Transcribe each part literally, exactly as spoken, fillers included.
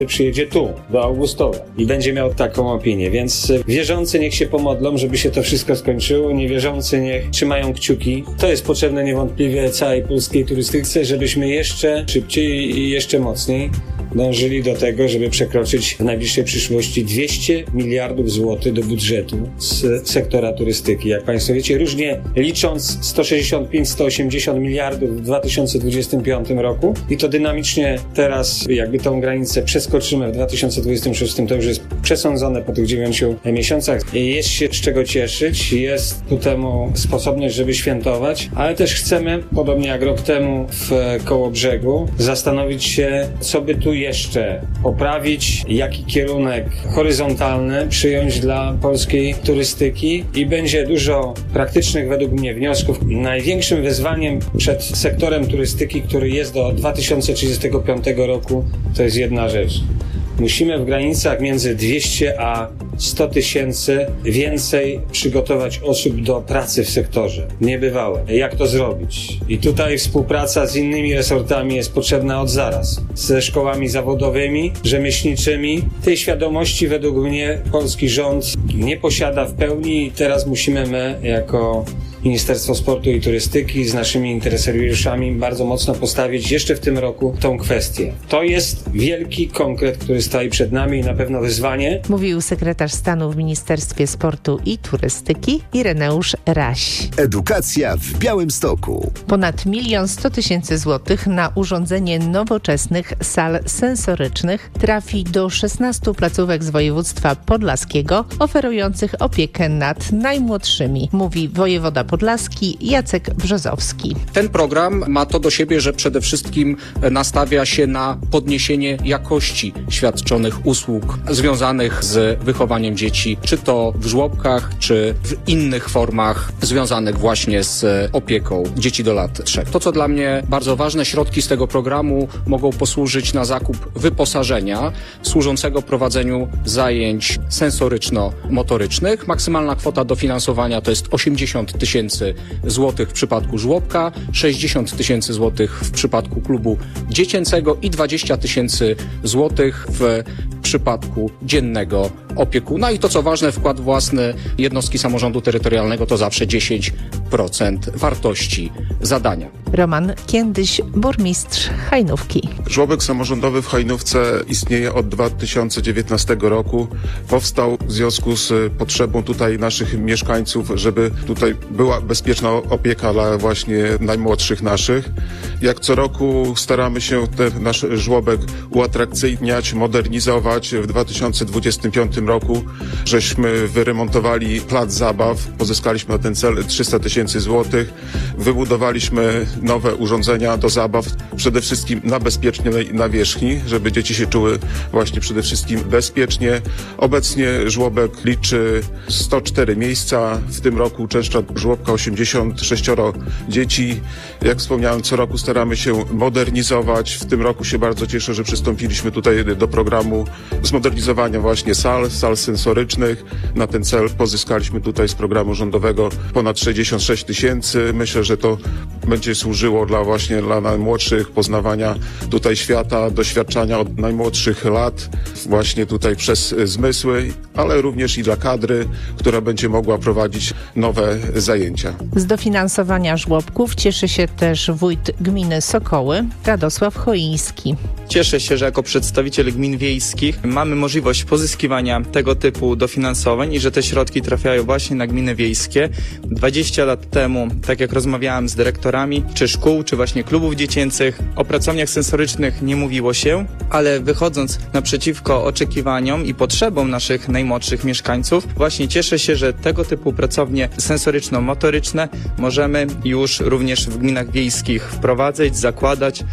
przyjedzie tu, do Augustowa i będzie miał taką opinię, więc wierzący niech się pomodlą, żeby się to wszystko skończyło, niewierzący niech trzymają kciuki. To jest potrzebne niewątpliwie całej polskiej turystyce, żebyśmy jeszcze szybciej i jeszcze mocniej dążyli do tego, żeby przekroczyć w najbliższej przyszłości dwieście miliardów złotych do budżetu z sektora turystyki. Jak Państwo wiecie, różnie licząc sto sześćdziesiąt pięć do stu osiemdziesięciu miliardów w dwa tysiące dwudziestym piątym roku i to dynamicznie teraz jakby tą granicę przeskoczymy w dwa tysiące dwudziestym szóstym, to już jest przesądzone po tych dziewięciu miesiącach. Jest się z czego cieszyć, jest ku temu sposobność, żeby świętować, ale też chcemy, podobnie jak rok temu w Kołobrzegu, zastanowić się, co by tu jeszcze poprawić, jaki kierunek horyzontalny przyjąć dla polskiej turystyki i będzie dużo praktycznych według mnie wniosków. Największym wyzwaniem przed sektorem turystyki, który jest do dwa tysiące trzydziestego piątego roku, to jest jedna rzecz. Musimy w granicach między dwieście a sto tysięcy więcej przygotować osób do pracy w sektorze. Niebywałe. Jak to zrobić? I tutaj współpraca z innymi resortami jest potrzebna od zaraz. Ze szkołami zawodowymi, rzemieślniczymi. Tej świadomości według mnie polski rząd nie posiada w pełni i teraz musimy my jako Ministerstwo Sportu i Turystyki z naszymi interesariuszami bardzo mocno postawić jeszcze w tym roku tą kwestię. To jest wielki konkret, który stoi przed nami i na pewno wyzwanie. Mówił sekretarz stanu w Ministerstwie Sportu i Turystyki Ireneusz Raś. Edukacja w Białymstoku. Ponad milion sto tysięcy złotych na urządzenie nowoczesnych sal sensorycznych trafi do szesnastu placówek z województwa podlaskiego oferujących opiekę nad najmłodszymi, mówi wojewoda podlaski Jacek Brzozowski. Ten program ma to do siebie, że przede wszystkim nastawia się na podniesienie jakości świadczonych usług związanych z wychowaniem dzieci, czy to w żłobkach, czy w innych formach związanych właśnie z opieką dzieci do lat trzech. To, co dla mnie bardzo ważne, środki z tego programu mogą posłużyć na zakup wyposażenia służącego prowadzeniu zajęć sensoryczno-motorycznych. Maksymalna kwota dofinansowania to jest osiemdziesiąt tysięcy złotych w przypadku żłobka, sześćdziesiąt tysięcy złotych w przypadku klubu dziecięcego i dwadzieścia tysięcy złotych w przypadku dziennego opiekuna. I to, co ważne, wkład własny jednostki samorządu terytorialnego to zawsze dziesięć procent wartości zadania. Roman Kiędyś, burmistrz Hajnówki. Żłobek samorządowy w Hajnówce istnieje od dwa tysiące dziewiętnastego roku. Powstał w związku z potrzebą tutaj naszych mieszkańców, żeby tutaj była bezpieczna opieka dla właśnie najmłodszych naszych. Jak co roku staramy się ten nasz żłobek uatrakcyjniać, modernizować. W dwa tysiące dwudziestym piątym roku żeśmy wyremontowali plac zabaw. Pozyskaliśmy na ten cel trzysta tysięcy złotych. Wybudowaliśmy nowe urządzenia do zabaw, przede wszystkim na bezpiecznej nawierzchni, żeby dzieci się czuły właśnie przede wszystkim bezpiecznie. Obecnie żłobek liczy sto cztery miejsca. W tym roku uczęszcza żłobka osiemdziesiąt sześć dzieci. Jak wspomniałem, co roku staramy się modernizować. W tym roku się bardzo cieszę, że przystąpiliśmy tutaj do programu zmodernizowania właśnie sal, sal sensorycznych. Na ten cel pozyskaliśmy tutaj z programu rządowego ponad sześćdziesiąt sześć tysięcy. Myślę, że to będzie służyło dla właśnie dla najmłodszych poznawania tutaj świata, doświadczania od najmłodszych lat właśnie tutaj przez zmysły, ale również i dla kadry, która będzie mogła prowadzić nowe zajęcia. Z dofinansowania żłobków cieszy się też wójt gminy Sokoły, Radosław Choiński. Cieszę się, że jako przedstawiciel gmin wiejskich mamy możliwość pozyskiwania tego typu dofinansowań i że te środki trafiają właśnie na gminy wiejskie. dwadzieścia lat temu, tak jak rozmawiałem z dyrektorami, czy szkół, czy właśnie klubów dziecięcych, o pracowniach sensorycznych nie mówiło się, ale wychodząc naprzeciwko oczekiwaniom i potrzebom naszych najmłodszych mieszkańców, właśnie cieszę się, że tego typu pracownie sensoryczno-motoryczne możemy już również w gminach wiejskich wprowadzać, zakładać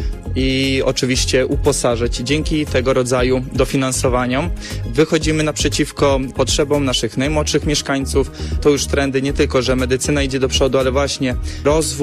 i oczywiście uposażyć. Dzięki tego rodzaju dofinansowaniom wychodzimy naprzeciwko potrzebom naszych najmłodszych mieszkańców. To już trendy nie tylko, że medycyna idzie do przodu, ale właśnie rozwój i edukacja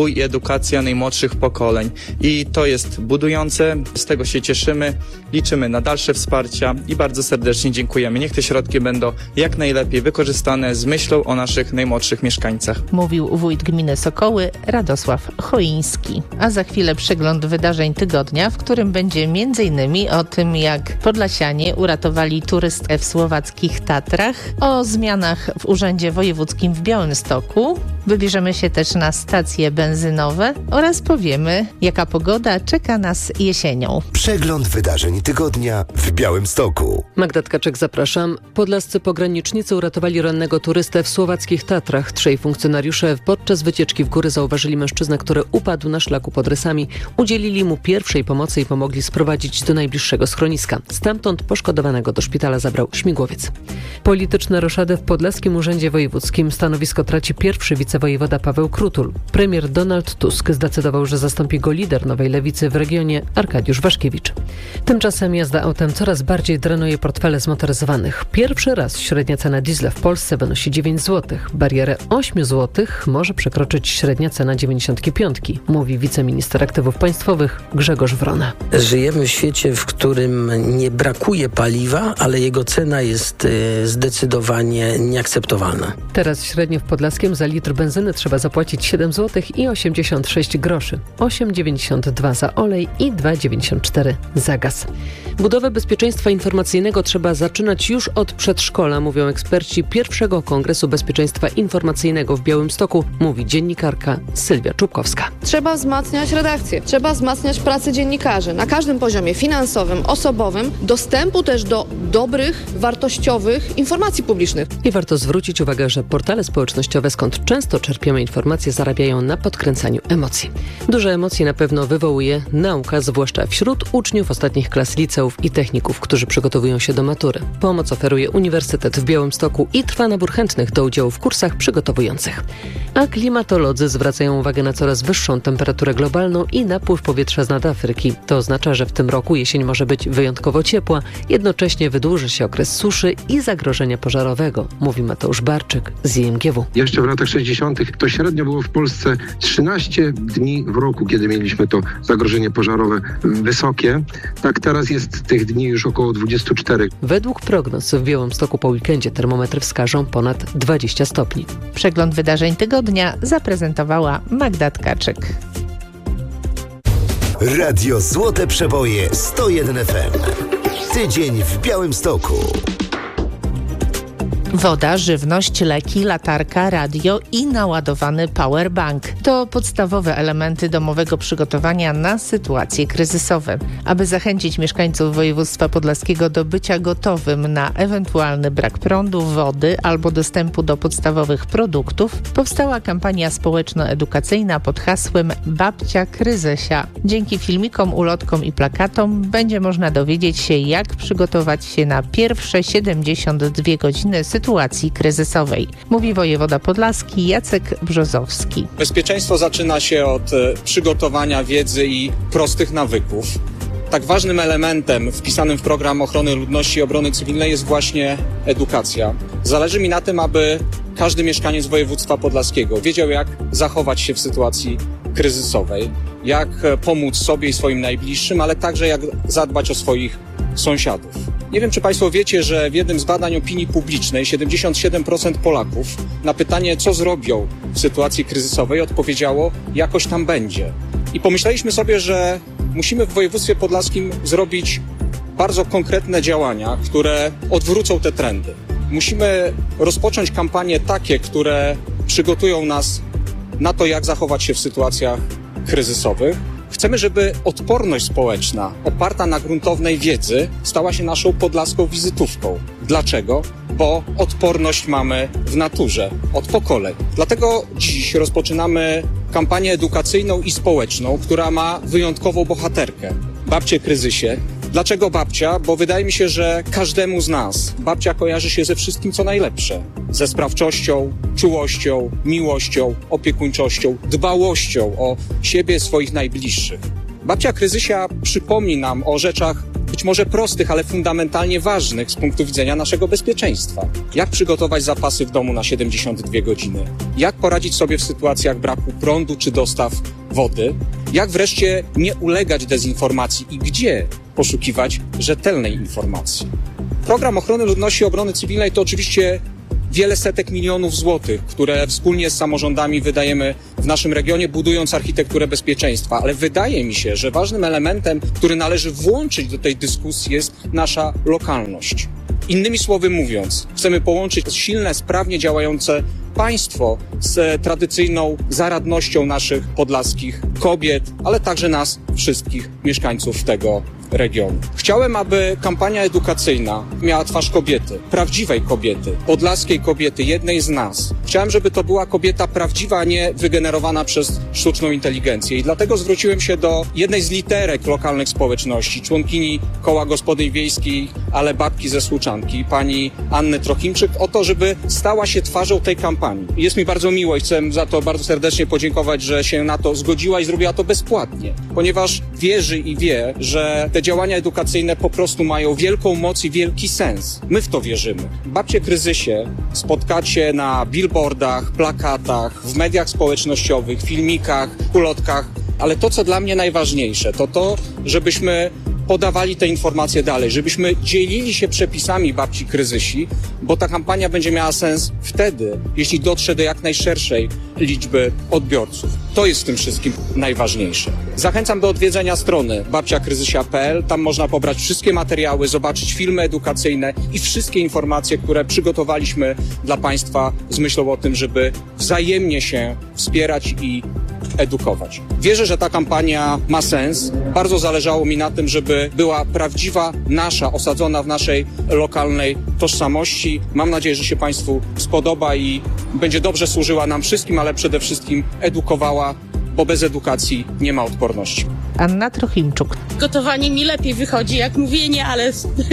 edukacja najmłodszych pokoleń. I to jest budujące, z tego się cieszymy, liczymy na dalsze wsparcia i bardzo serdecznie dziękujemy. Niech te środki będą jak najlepiej wykorzystane z myślą o naszych najmłodszych mieszkańcach. Mówił wójt gminy Sokoły Radosław Choiński. A za chwilę przegląd wydarzeń tygodnia, w którym będzie między innymi o tym, jak podlasianie uratowali turystę w słowackich Tatrach, o zmianach w Urzędzie Wojewódzkim w Białymstoku. Wybierzemy się też na stacje benzynowe oraz powiemy, jaka pogoda czeka nas jesienią. Przegląd wydarzeń tygodnia w Białymstoku. Magda Tkaczek, zapraszam. Podlascy pogranicznicy uratowali rannego turystę w słowackich Tatrach. Trzej funkcjonariusze podczas wycieczki w góry zauważyli mężczyznę, który upadł na szlaku pod Rysami. Udzielili mu pierwszej pomocy i pomogli sprowadzić do najbliższego schroniska. Stamtąd poszkodowanego do szpitala zabrał śmigłowiec. Polityczne roszady w Podlaskim Urzędzie Wojewódzkim. Stanowisko traci pierwszy wicewojewoda Paweł Krutul. Premier Donald Tusk zdecydował, że zastąpi go lider Nowej Lewicy w regionie Arkadiusz Waszkiewicz. Tymczasem jazda autem coraz bardziej drenuje portfele zmotoryzowanych. Pierwszy raz średnia cena diesla w Polsce wynosi dziewięć złotych. Barierę osiem złotych może przekroczyć średnia cena dziewięćdziesiąt pięć, mówi wiceminister aktywów państwowych Grzegorz Wrona. Żyjemy w świecie, w którym nie brakuje paliwa, ale jego cena jest y, zdecydowanie nieakceptowalna. Teraz średnio w Podlaskiem za litr benzyny trzeba zapłacić siedem złotych i osiemdziesiąt sześć groszy, osiem dziewięćdziesiąt dwa za olej i dwa dziewięćdziesiąt cztery za gaz. Budowę bezpieczeństwa informacyjnego trzeba zaczynać już od przedszkola, mówią eksperci pierwszego Kongresu Bezpieczeństwa Informacyjnego w Białymstoku, mówi dziennikarka Sylwia Czubkowska. Trzeba wzmacniać redakcję, trzeba wzmacniać pracę dziennikarzy na każdym poziomie finansowym, osobowym, dostępu też do dobrych, wartościowych informacji publicznych. I warto zwrócić uwagę, że portale społecznościowe, skąd często czerpiemy informacje, zarabiają na podkręcaniu emocji. Duże emocje na pewno wywołuje nauka, zwłaszcza wśród uczniów ostatnich klas liceów i techników, którzy przygotowują się do matury. Pomoc oferuje Uniwersytet w Białymstoku i trwa nabór chętnych do udziału w kursach przygotowujących. A klimatolodzy zwracają uwagę na coraz wyższą temperaturę globalną i napływ powietrza z nad Afryki. To oznacza, że w tym roku jesień może być wyjątkowo ciepła, jednocześnie wydłuży się okres suszy i zagrożenia pożarowego, mówi Mateusz Barczyk z I M G W. Jeszcze w latach sześćdziesiątych to średnio było w Polsce trzynaście dni w roku, kiedy mieliśmy to zagrożenie pożarowe wysokie. Tak teraz jest tych dni już około dwadzieścia cztery. Według prognoz w Białymstoku po weekendzie termometry wskażą ponad dwadzieścia stopni. Przegląd wydarzeń tygodnia zaprezentowała Magda Tkaczek. Radio Złote Przeboje sto jeden F M. Tydzień w Białymstoku. Woda, żywność, leki, latarka, radio i naładowany powerbank. To podstawowe elementy domowego przygotowania na sytuacje kryzysowe. Aby zachęcić mieszkańców województwa podlaskiego do bycia gotowym na ewentualny brak prądu, wody albo dostępu do podstawowych produktów, powstała kampania społeczno-edukacyjna pod hasłem Babcia Kryzysia. Dzięki filmikom, ulotkom i plakatom będzie można dowiedzieć się, jak przygotować się na pierwsze siedemdziesiąt dwie godziny sytuacji kryzysowej, mówi wojewoda podlaski Jacek Brzozowski. Bezpieczeństwo zaczyna się od e, przygotowania wiedzy i prostych nawyków. Tak ważnym elementem wpisanym w program ochrony ludności i obrony cywilnej jest właśnie edukacja. Zależy mi na tym, aby każdy mieszkaniec województwa podlaskiego wiedział, jak zachować się w sytuacji kryzysowej, jak pomóc sobie i swoim najbliższym, ale także jak zadbać o swoich sąsiadów. Nie wiem, czy Państwo wiecie, że w jednym z badań opinii publicznej siedemdziesiąt siedem procent Polaków na pytanie, co zrobią w sytuacji kryzysowej, odpowiedziało, jakoś tam będzie. I pomyśleliśmy sobie, że musimy w województwie podlaskim zrobić bardzo konkretne działania, które odwrócą te trendy. Musimy rozpocząć kampanie takie, które przygotują nas na to, jak zachować się w sytuacjach kryzysowych. Chcemy, żeby odporność społeczna oparta na gruntownej wiedzy stała się naszą podlaską wizytówką. Dlaczego? Bo odporność mamy w naturze, od pokoleń. Dlatego dziś rozpoczynamy kampanię edukacyjną i społeczną, która ma wyjątkową bohaterkę. Babcie Kryzysie. Dlaczego babcia? Bo wydaje mi się, że każdemu z nas babcia kojarzy się ze wszystkim, co najlepsze. Ze sprawczością, czułością, miłością, opiekuńczością, dbałością o siebie, swoich najbliższych. Babcia Kryzysia przypomni nam o rzeczach być może prostych, ale fundamentalnie ważnych z punktu widzenia naszego bezpieczeństwa. Jak przygotować zapasy w domu na siedemdziesiąt dwie godziny? Jak poradzić sobie w sytuacjach braku prądu czy dostaw wody, jak wreszcie nie ulegać dezinformacji i gdzie poszukiwać rzetelnej informacji. Program Ochrony Ludności i Obrony Cywilnej to oczywiście wiele setek milionów złotych, które wspólnie z samorządami wydajemy w naszym regionie, budując architekturę bezpieczeństwa. Ale wydaje mi się, że ważnym elementem, który należy włączyć do tej dyskusji, jest nasza lokalność. Innymi słowy mówiąc, chcemy połączyć silne, sprawnie działające państwo z tradycyjną zaradnością naszych podlaskich kobiet, ale także nas wszystkich mieszkańców tego regionu. Chciałem, aby kampania edukacyjna miała twarz kobiety, prawdziwej kobiety, podlaskiej kobiety, jednej z nas. Chciałem, żeby to była kobieta prawdziwa, a nie wygenerowana przez sztuczną inteligencję. I dlatego zwróciłem się do jednej z literek lokalnych społeczności, członkini Koła Gospodyń Wiejskich, ale babki ze Słuczanki, pani Anny Trochimczyk, o to, żeby stała się twarzą tej kampanii. Jest mi bardzo miło i chcę za to bardzo serdecznie podziękować, że się na to zgodziła i zrobiła to bezpłatnie, ponieważ wierzy i wie, że te działania edukacyjne po prostu mają wielką moc i wielki sens. My w to wierzymy. Babcie Kryzysie spotkacie na billboardach, plakatach, w mediach społecznościowych, filmikach, ulotkach, ale to, co dla mnie najważniejsze, to to, żebyśmy podawali te informacje dalej, żebyśmy dzielili się przepisami babci Kryzysi, bo ta kampania będzie miała sens wtedy, jeśli dotrze do jak najszerszej liczby odbiorców. To jest w tym wszystkim najważniejsze. Zachęcam do odwiedzenia strony babcia kryzysia kropka p l. Tam można pobrać wszystkie materiały, zobaczyć filmy edukacyjne i wszystkie informacje, które przygotowaliśmy dla Państwa z myślą o tym, żeby wzajemnie się wspierać i edukować. Wierzę, że ta kampania ma sens. Bardzo zależało mi na tym, żeby była prawdziwa, nasza, osadzona w naszej lokalnej tożsamości. Mam nadzieję, że się Państwu spodoba i będzie dobrze służyła nam wszystkim, ale przede wszystkim edukowała, bo bez edukacji nie ma odporności. Anna Trochimczuk. Gotowanie mi lepiej wychodzi jak mówienie, ale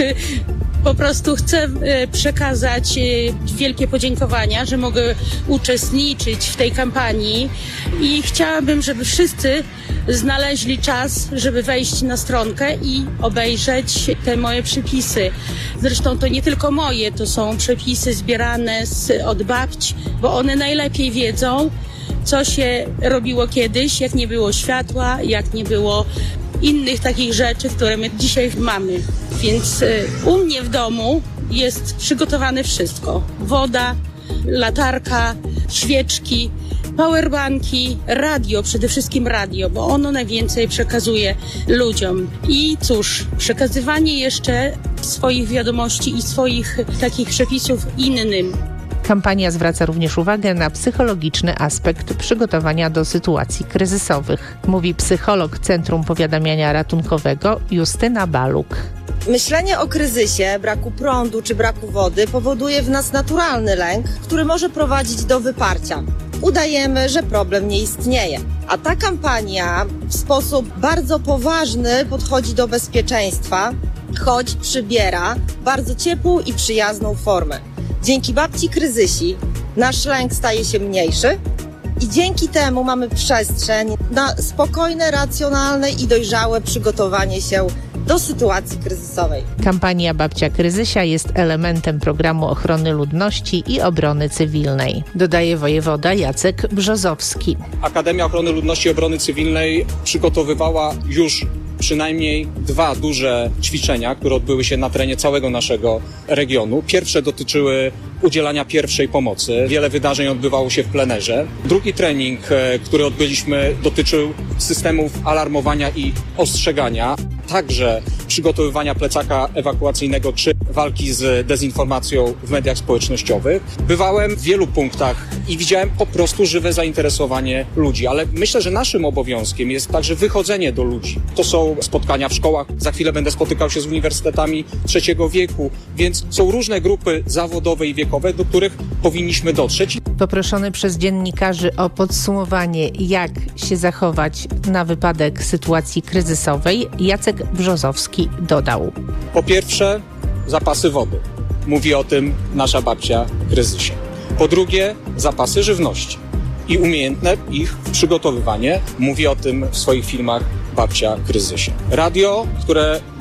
po prostu chcę przekazać wielkie podziękowania, że mogę uczestniczyć w tej kampanii i chciałabym, żeby wszyscy znaleźli czas, żeby wejść na stronkę i obejrzeć te moje przepisy. Zresztą to nie tylko moje, to są przepisy zbierane z, od babć, bo one najlepiej wiedzą, co się robiło kiedyś, jak nie było światła, jak nie było innych takich rzeczy, które my dzisiaj mamy. Więc y, u mnie w domu jest przygotowane wszystko. Woda, latarka, świeczki, powerbanki, radio, przede wszystkim radio, bo ono najwięcej przekazuje ludziom. I cóż, przekazywanie jeszcze swoich wiadomości i swoich takich przepisów innym. Kampania zwraca również uwagę na psychologiczny aspekt przygotowania do sytuacji kryzysowych, mówi psycholog Centrum Powiadamiania Ratunkowego Justyna Baluk. Myślenie o kryzysie, braku prądu czy braku wody powoduje w nas naturalny lęk, który może prowadzić do wyparcia. Udajemy, że problem nie istnieje. A ta kampania w sposób bardzo poważny podchodzi do bezpieczeństwa, choć przybiera bardzo ciepłą i przyjazną formę. Dzięki babci Kryzysi nasz lęk staje się mniejszy i dzięki temu mamy przestrzeń na spokojne, racjonalne i dojrzałe przygotowanie się do sytuacji kryzysowej. Kampania Babcia Kryzysia jest elementem programu ochrony ludności i obrony cywilnej, dodaje wojewoda Jacek Brzozowski. Akademia Ochrony Ludności i Obrony Cywilnej przygotowywała już przynajmniej dwa duże ćwiczenia, które odbyły się na terenie całego naszego regionu. Pierwsze dotyczyły udzielania pierwszej pomocy. Wiele wydarzeń odbywało się w plenerze. Drugi trening, który odbyliśmy, dotyczył systemów alarmowania i ostrzegania, także przygotowywania plecaka ewakuacyjnego czy walki z dezinformacją w mediach społecznościowych. Bywałem w wielu punktach i widziałem po prostu żywe zainteresowanie ludzi, ale myślę, że naszym obowiązkiem jest także wychodzenie do ludzi. To są spotkania w szkołach, za chwilę będę spotykał się z uniwersytetami trzeciego wieku, więc są różne grupy zawodowe i wiekowe, do których powinniśmy dotrzeć. Poproszony przez dziennikarzy o podsumowanie, jak się zachować na wypadek sytuacji kryzysowej, Jacek Brzozowski dodał. Po pierwsze, zapasy wody. Mówi o tym nasza babcia Kryzysie. Po drugie, zapasy żywności i umiejętne ich przygotowywanie. Mówi o tym w swoich filmach babcia Kryzysie. Radio, które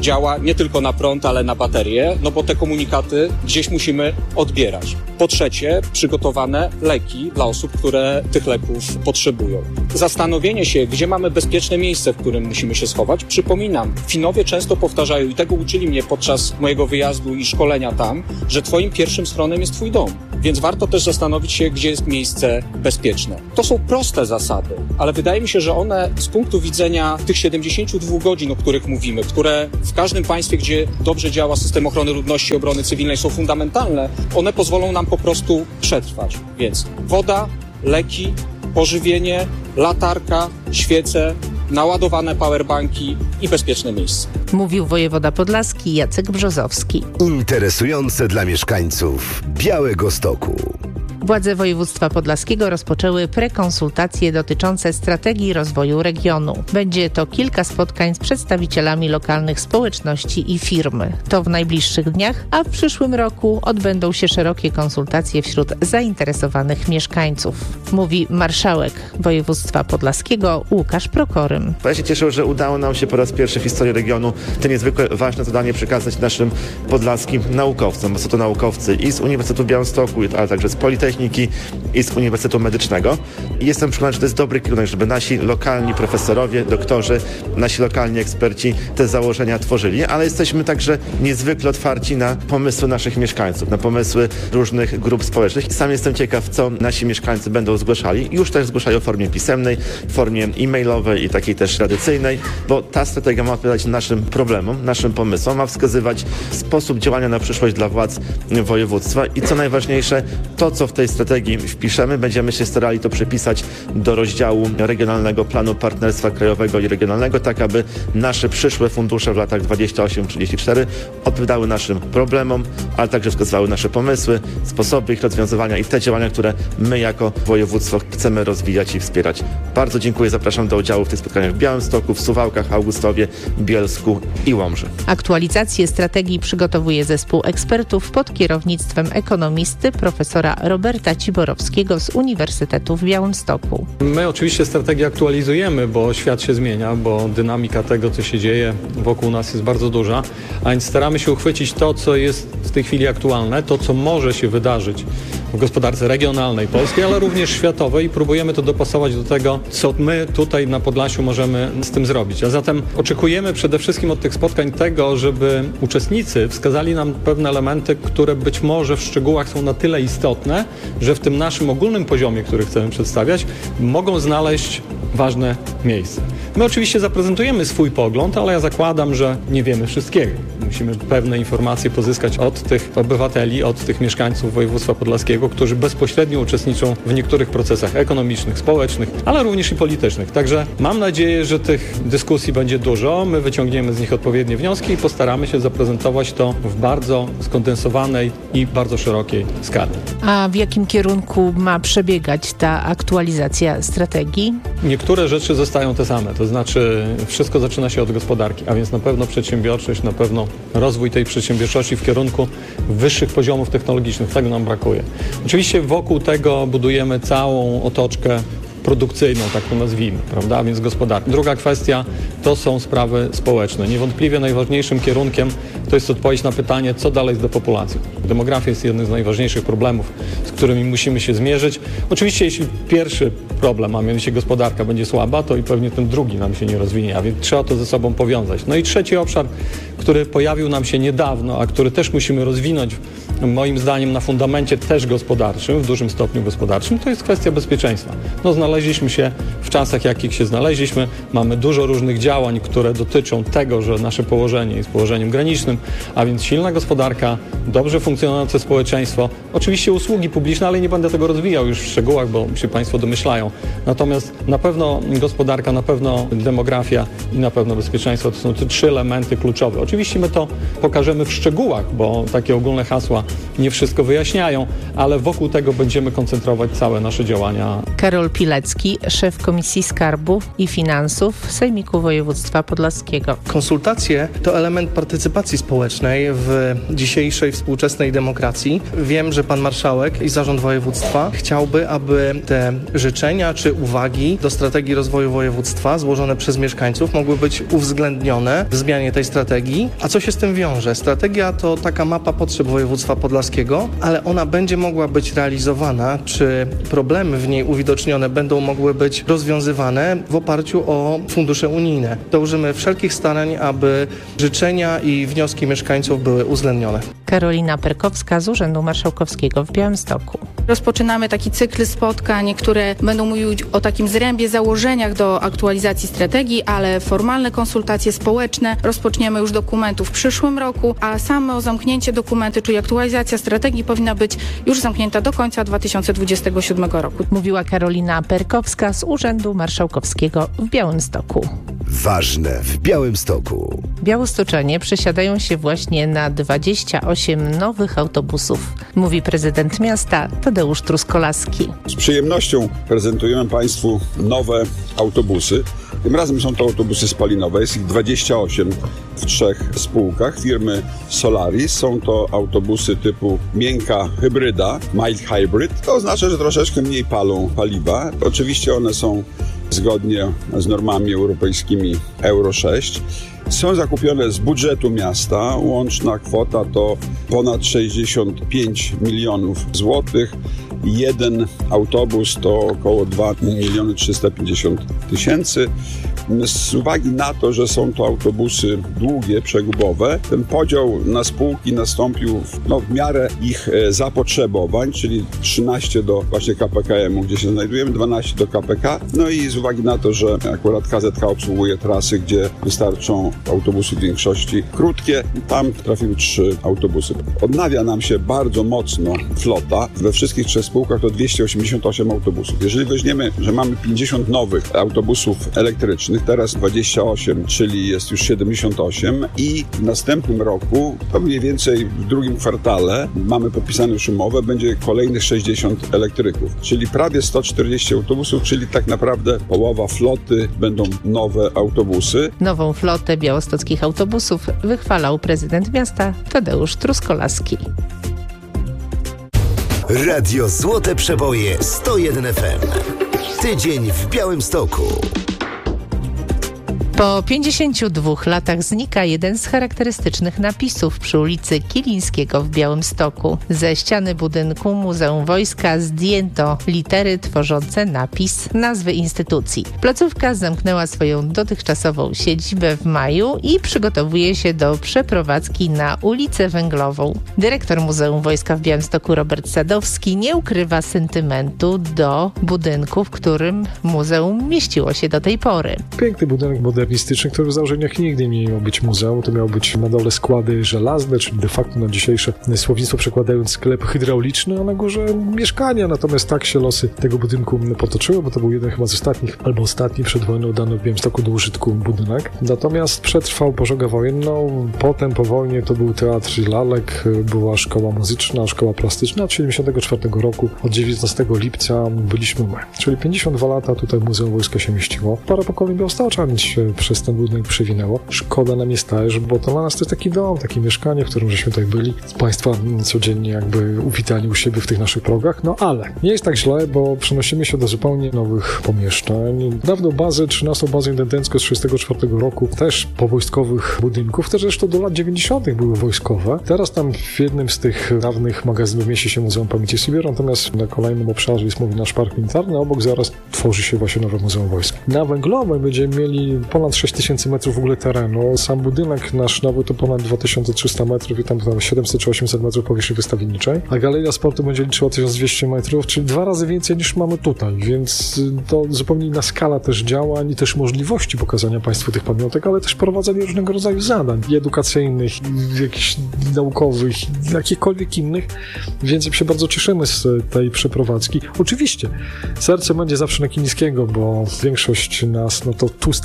działa nie tylko na prąd, ale na baterie, no bo te komunikaty gdzieś musimy odbierać. Po trzecie, przygotowane leki dla osób, które tych leków potrzebują. Zastanowienie się, gdzie mamy bezpieczne miejsce, w którym musimy się schować. Przypominam, Finowie często powtarzają, i tego uczyli mnie podczas mojego wyjazdu i szkolenia tam, że twoim pierwszym schronem jest twój dom. Więc warto też zastanowić się, gdzie jest miejsce bezpieczne. To są proste zasady, ale wydaje mi się, że one z punktu widzenia tych siedemdziesięciu dwóch godzin, o których mówimy, które w każdym państwie, gdzie dobrze działa system ochrony ludności i obrony cywilnej, są fundamentalne, one pozwolą nam po prostu przetrwać. Więc woda, leki, pożywienie, latarka, świece, naładowane powerbanki i bezpieczne miejsce. Mówił wojewoda podlaski Jacek Brzozowski. Interesujące dla mieszkańców Białegostoku. Władze województwa podlaskiego rozpoczęły prekonsultacje dotyczące strategii rozwoju regionu. Będzie to kilka spotkań z przedstawicielami lokalnych społeczności i firmy. To w najbliższych dniach, a w przyszłym roku odbędą się szerokie konsultacje wśród zainteresowanych mieszkańców. Mówi marszałek województwa podlaskiego Łukasz Prokorym. Ja się cieszę, że udało nam się po raz pierwszy w historii regionu to niezwykle ważne zadanie przekazać naszym podlaskim naukowcom, bo są to naukowcy i z Uniwersytetu w Białymstoku, ale także z Politechniki i z Uniwersytetu Medycznego. I jestem przekonany, że to jest dobry kierunek, żeby nasi lokalni profesorowie, doktorzy, nasi lokalni eksperci te założenia tworzyli, ale jesteśmy także niezwykle otwarci na pomysły naszych mieszkańców, na pomysły różnych grup społecznych. Sam jestem ciekaw, co nasi mieszkańcy będą zgłaszali. Już też zgłaszają w formie pisemnej, w formie e-mailowej i takiej też tradycyjnej, bo ta strategia ma odpowiadać naszym problemom, naszym pomysłom, ma wskazywać sposób działania na przyszłość dla władz województwa i co najważniejsze, to co w tej strategii wpiszemy, będziemy się starali to przypisać do rozdziału Regionalnego Planu Partnerstwa Krajowego i Regionalnego, tak aby nasze przyszłe fundusze w latach dwudziestym ósmym trzydziestym czwartym odpowiadały naszym problemom, ale także wskazywały nasze pomysły, sposoby ich rozwiązywania i te działania, które my jako województwo chcemy rozwijać i wspierać. Bardzo dziękuję, zapraszam do udziału w tych spotkaniach w Białymstoku, w Suwałkach, Augustowie, Bielsku i Łomży. Aktualizację strategii przygotowuje zespół ekspertów pod kierownictwem ekonomisty profesora Roberta Ciborowskiego z Uniwersytetu w Białymstoku. My oczywiście strategię aktualizujemy, bo świat się zmienia, bo dynamika tego, co się dzieje wokół nas jest bardzo duża, a więc staramy się uchwycić to, co jest w tej chwili aktualne, to, co może się wydarzyć w gospodarce regionalnej polskiej, ale również światowej i próbujemy to dopasować do tego, co my tutaj na Podlasiu możemy z tym zrobić. A zatem oczekujemy przede wszystkim od tych spotkań tego, żeby uczestnicy wskazali nam pewne elementy, które być może w szczegółach są na tyle istotne, że w tym naszym ogólnym poziomie, który chcemy przedstawiać, mogą znaleźć ważne miejsce. My oczywiście zaprezentujemy swój pogląd, ale ja zakładam, że nie wiemy wszystkiego. Musimy pewne informacje pozyskać od tych obywateli, od tych mieszkańców województwa podlaskiego, którzy bezpośrednio uczestniczą w niektórych procesach ekonomicznych, społecznych, ale również i politycznych. Także mam nadzieję, że tych dyskusji będzie dużo. My wyciągniemy z nich odpowiednie wnioski i postaramy się zaprezentować to w bardzo skondensowanej i bardzo szerokiej skali. A w jakim kierunku ma przebiegać ta aktualizacja strategii? Niektóre rzeczy zostają te same, to znaczy wszystko zaczyna się od gospodarki, a więc na pewno przedsiębiorczość, na pewno rozwój tej przedsiębiorczości w kierunku wyższych poziomów technologicznych, tego nam brakuje. Oczywiście wokół tego budujemy całą otoczkę produkcyjną, tak to nazwijmy, prawda, a więc gospodarkę. Druga kwestia to są sprawy społeczne. Niewątpliwie najważniejszym kierunkiem to jest odpowiedź na pytanie, co dalej z depopulacją. Demografia jest jednym z najważniejszych problemów, z którymi musimy się zmierzyć. Oczywiście jeśli pierwszy problem, a mianowicie gospodarka, będzie słaba, to i pewnie ten drugi nam się nie rozwinie, a więc trzeba to ze sobą powiązać. No i trzeci obszar, który pojawił nam się niedawno, a który też musimy rozwinąć, moim zdaniem na fundamencie też gospodarczym, w dużym stopniu gospodarczym, to jest kwestia bezpieczeństwa. No znaleźliśmy się w czasach, jakich się znaleźliśmy. Mamy dużo różnych działań, które dotyczą tego, że nasze położenie jest położeniem granicznym, a więc silna gospodarka, dobrze funkcjonujące społeczeństwo, oczywiście usługi publiczne, ale nie będę tego rozwijał już w szczegółach, bo się Państwo domyślają. Natomiast na pewno gospodarka, na pewno demografia i na pewno bezpieczeństwo to są te trzy elementy kluczowe. Oczywiście my to pokażemy w szczegółach, bo takie ogólne hasła nie wszystko wyjaśniają, ale wokół tego będziemy koncentrować całe nasze działania. Karol Pilecki, szef Komisji Skarbu i Finansów Sejmiku Województwa Podlaskiego. Konsultacje to element partycypacji społecznej w dzisiejszej współczesnej demokracji. Wiem, że pan marszałek i zarząd województwa chciałby, aby te życzenia czy uwagi do strategii rozwoju województwa złożone przez mieszkańców mogły być uwzględnione w zmianie tej strategii. A co się z tym wiąże? Strategia to taka mapa potrzeb województwa podlaskiego, ale ona będzie mogła być realizowana, czy problemy w niej uwidocznione będą mogły być rozwiązywane w oparciu o fundusze unijne. Dołożymy wszelkich starań, aby życzenia i wnioski mieszkańców były uwzględnione. Karolina Perkowska z Urzędu Marszałkowskiego w Białymstoku. Rozpoczynamy taki cykl spotkań, które będą mówić o takim zrębie, założeniach do aktualizacji strategii, ale formalne konsultacje społeczne rozpoczniemy już dokumentu w przyszłym roku, a samo zamknięcie dokumentu, czyli aktualizacja strategii powinna być już zamknięta do końca dwa tysiące dwudziestego siódmego roku. Mówiła Karolina Perkowska z Urzędu Marszałkowskiego w Białymstoku. Ważne w Białymstoku. Białostoczanie przesiadają się właśnie na dwadzieścia osiem nowych autobusów, mówi prezydent miasta Tadeusz Truskolaski. Z przyjemnością prezentujemy Państwu nowe autobusy. Tym razem są to autobusy spalinowe, jest ich dwadzieścia osiem w trzech spółkach firmy Solaris. Są to autobusy typu miękka hybryda, mild hybrid. To oznacza, że troszeczkę mniej palą paliwa. Oczywiście one są zgodnie z normami europejskimi Euro sześć. Są zakupione z budżetu miasta. Łączna kwota to ponad sześćdziesiąt pięć milionów złotych. Jeden autobus to około dwa miliony trzysta pięćdziesiąt tysięcy. Z uwagi na to, że są to autobusy długie, przegubowe, ten podział na spółki nastąpił w, no, w miarę ich zapotrzebowań, czyli trzynaście do właśnie K P K M u, gdzie się znajdujemy, dwanaście do K P K. No i z uwagi na to, że akurat K Z K obsługuje trasy, gdzie wystarczą autobusy w większości krótkie, tam trafiły trzy autobusy. Odnawia nam się bardzo mocno flota. We wszystkich trzech spółkach to dwieście osiemdziesiąt osiem autobusów. Jeżeli weźmiemy, że mamy pięćdziesiąt nowych autobusów elektrycznych, teraz dwadzieścia osiem, czyli jest już siedemdziesiąt osiem i w następnym roku, to mniej więcej w drugim kwartale, mamy podpisane już umowę, będzie kolejnych sześćdziesiąt elektryków, czyli prawie sto czterdzieści autobusów, czyli tak naprawdę połowa floty będą nowe autobusy. Nową flotę białostockich autobusów wychwalał prezydent miasta Tadeusz Truskolaski. Radio Złote Przeboje sto jeden F M. Tydzień w Białymstoku. Po pięćdziesięciu dwóch latach znika jeden z charakterystycznych napisów przy ulicy Kilińskiego w Białymstoku. Ze ściany budynku Muzeum Wojska zdjęto litery tworzące napis nazwy instytucji. Placówka zamknęła swoją dotychczasową siedzibę w maju i przygotowuje się do przeprowadzki na ulicę Węglową. Dyrektor Muzeum Wojska w Białymstoku Robert Sadowski nie ukrywa sentymentu do budynku, w którym muzeum mieściło się do tej pory. Piękny budynek modernistyczny, który w założeniach nigdy nie miał być muzeum. To miały być na dole składy żelazne, czyli de facto na dzisiejsze słownictwo przekładając sklep hydrauliczny, a na górze mieszkania. Natomiast tak się losy tego budynku potoczyły, bo to był jeden chyba z ostatnich, albo ostatni przed wojną dany w Białymstoku do użytku budynek. Natomiast przetrwał pożogę wojenną. Potem po wojnie to był teatr lalek, była szkoła muzyczna, szkoła plastyczna. Od siedemdziesiątego czwartego roku, od dziewiętnastego lipca byliśmy my. Czyli pięćdziesiąt dwa lata tutaj Muzeum Wojska się mieściło. Parę pokoleń białostoczan się przez ten budynek przewinęło. Szkoda nam jest też, bo to dla nas to jest taki dom, takie mieszkanie, w którym żeśmy tutaj byli. Państwa codziennie jakby uwitali u siebie w tych naszych progach, no ale nie jest tak źle, bo przenosimy się do zupełnie nowych pomieszczeń. Dawną bazę, trzynastą bazę intendencką z trzydziestego czwartego roku, też powojskowych budynków, też zresztą do lat dziewięćdziesiątych były wojskowe. Teraz tam w jednym z tych dawnych magazynów mieści się Muzeum Pamięci Sybir, natomiast na kolejnym obszarze jest mówi nasz park militarny, a obok zaraz tworzy się właśnie nowe Muzeum Wojska. Na Węglowej będziemy mieli ponad sześć tysięcy metrów w ogóle terenu. Sam budynek nasz nowy to ponad dwa tysiące trzysta metrów i tam, tam siedemset czy osiemset metrów powierzchni wystawienniczej, a Galeria Sportu będzie liczyła tysiąc dwieście metrów, czyli dwa razy więcej niż mamy tutaj, więc to zupełnie inna skala też działań i też możliwości pokazania Państwu tych pamiątek, ale też prowadzenia różnego rodzaju zadań i edukacyjnych, i jakichś naukowych, i jakichkolwiek innych, więc się bardzo cieszymy z tej przeprowadzki. Oczywiście serce będzie zawsze na Kilińskiego, bo większość nas, no to tu z tego Kilińskiego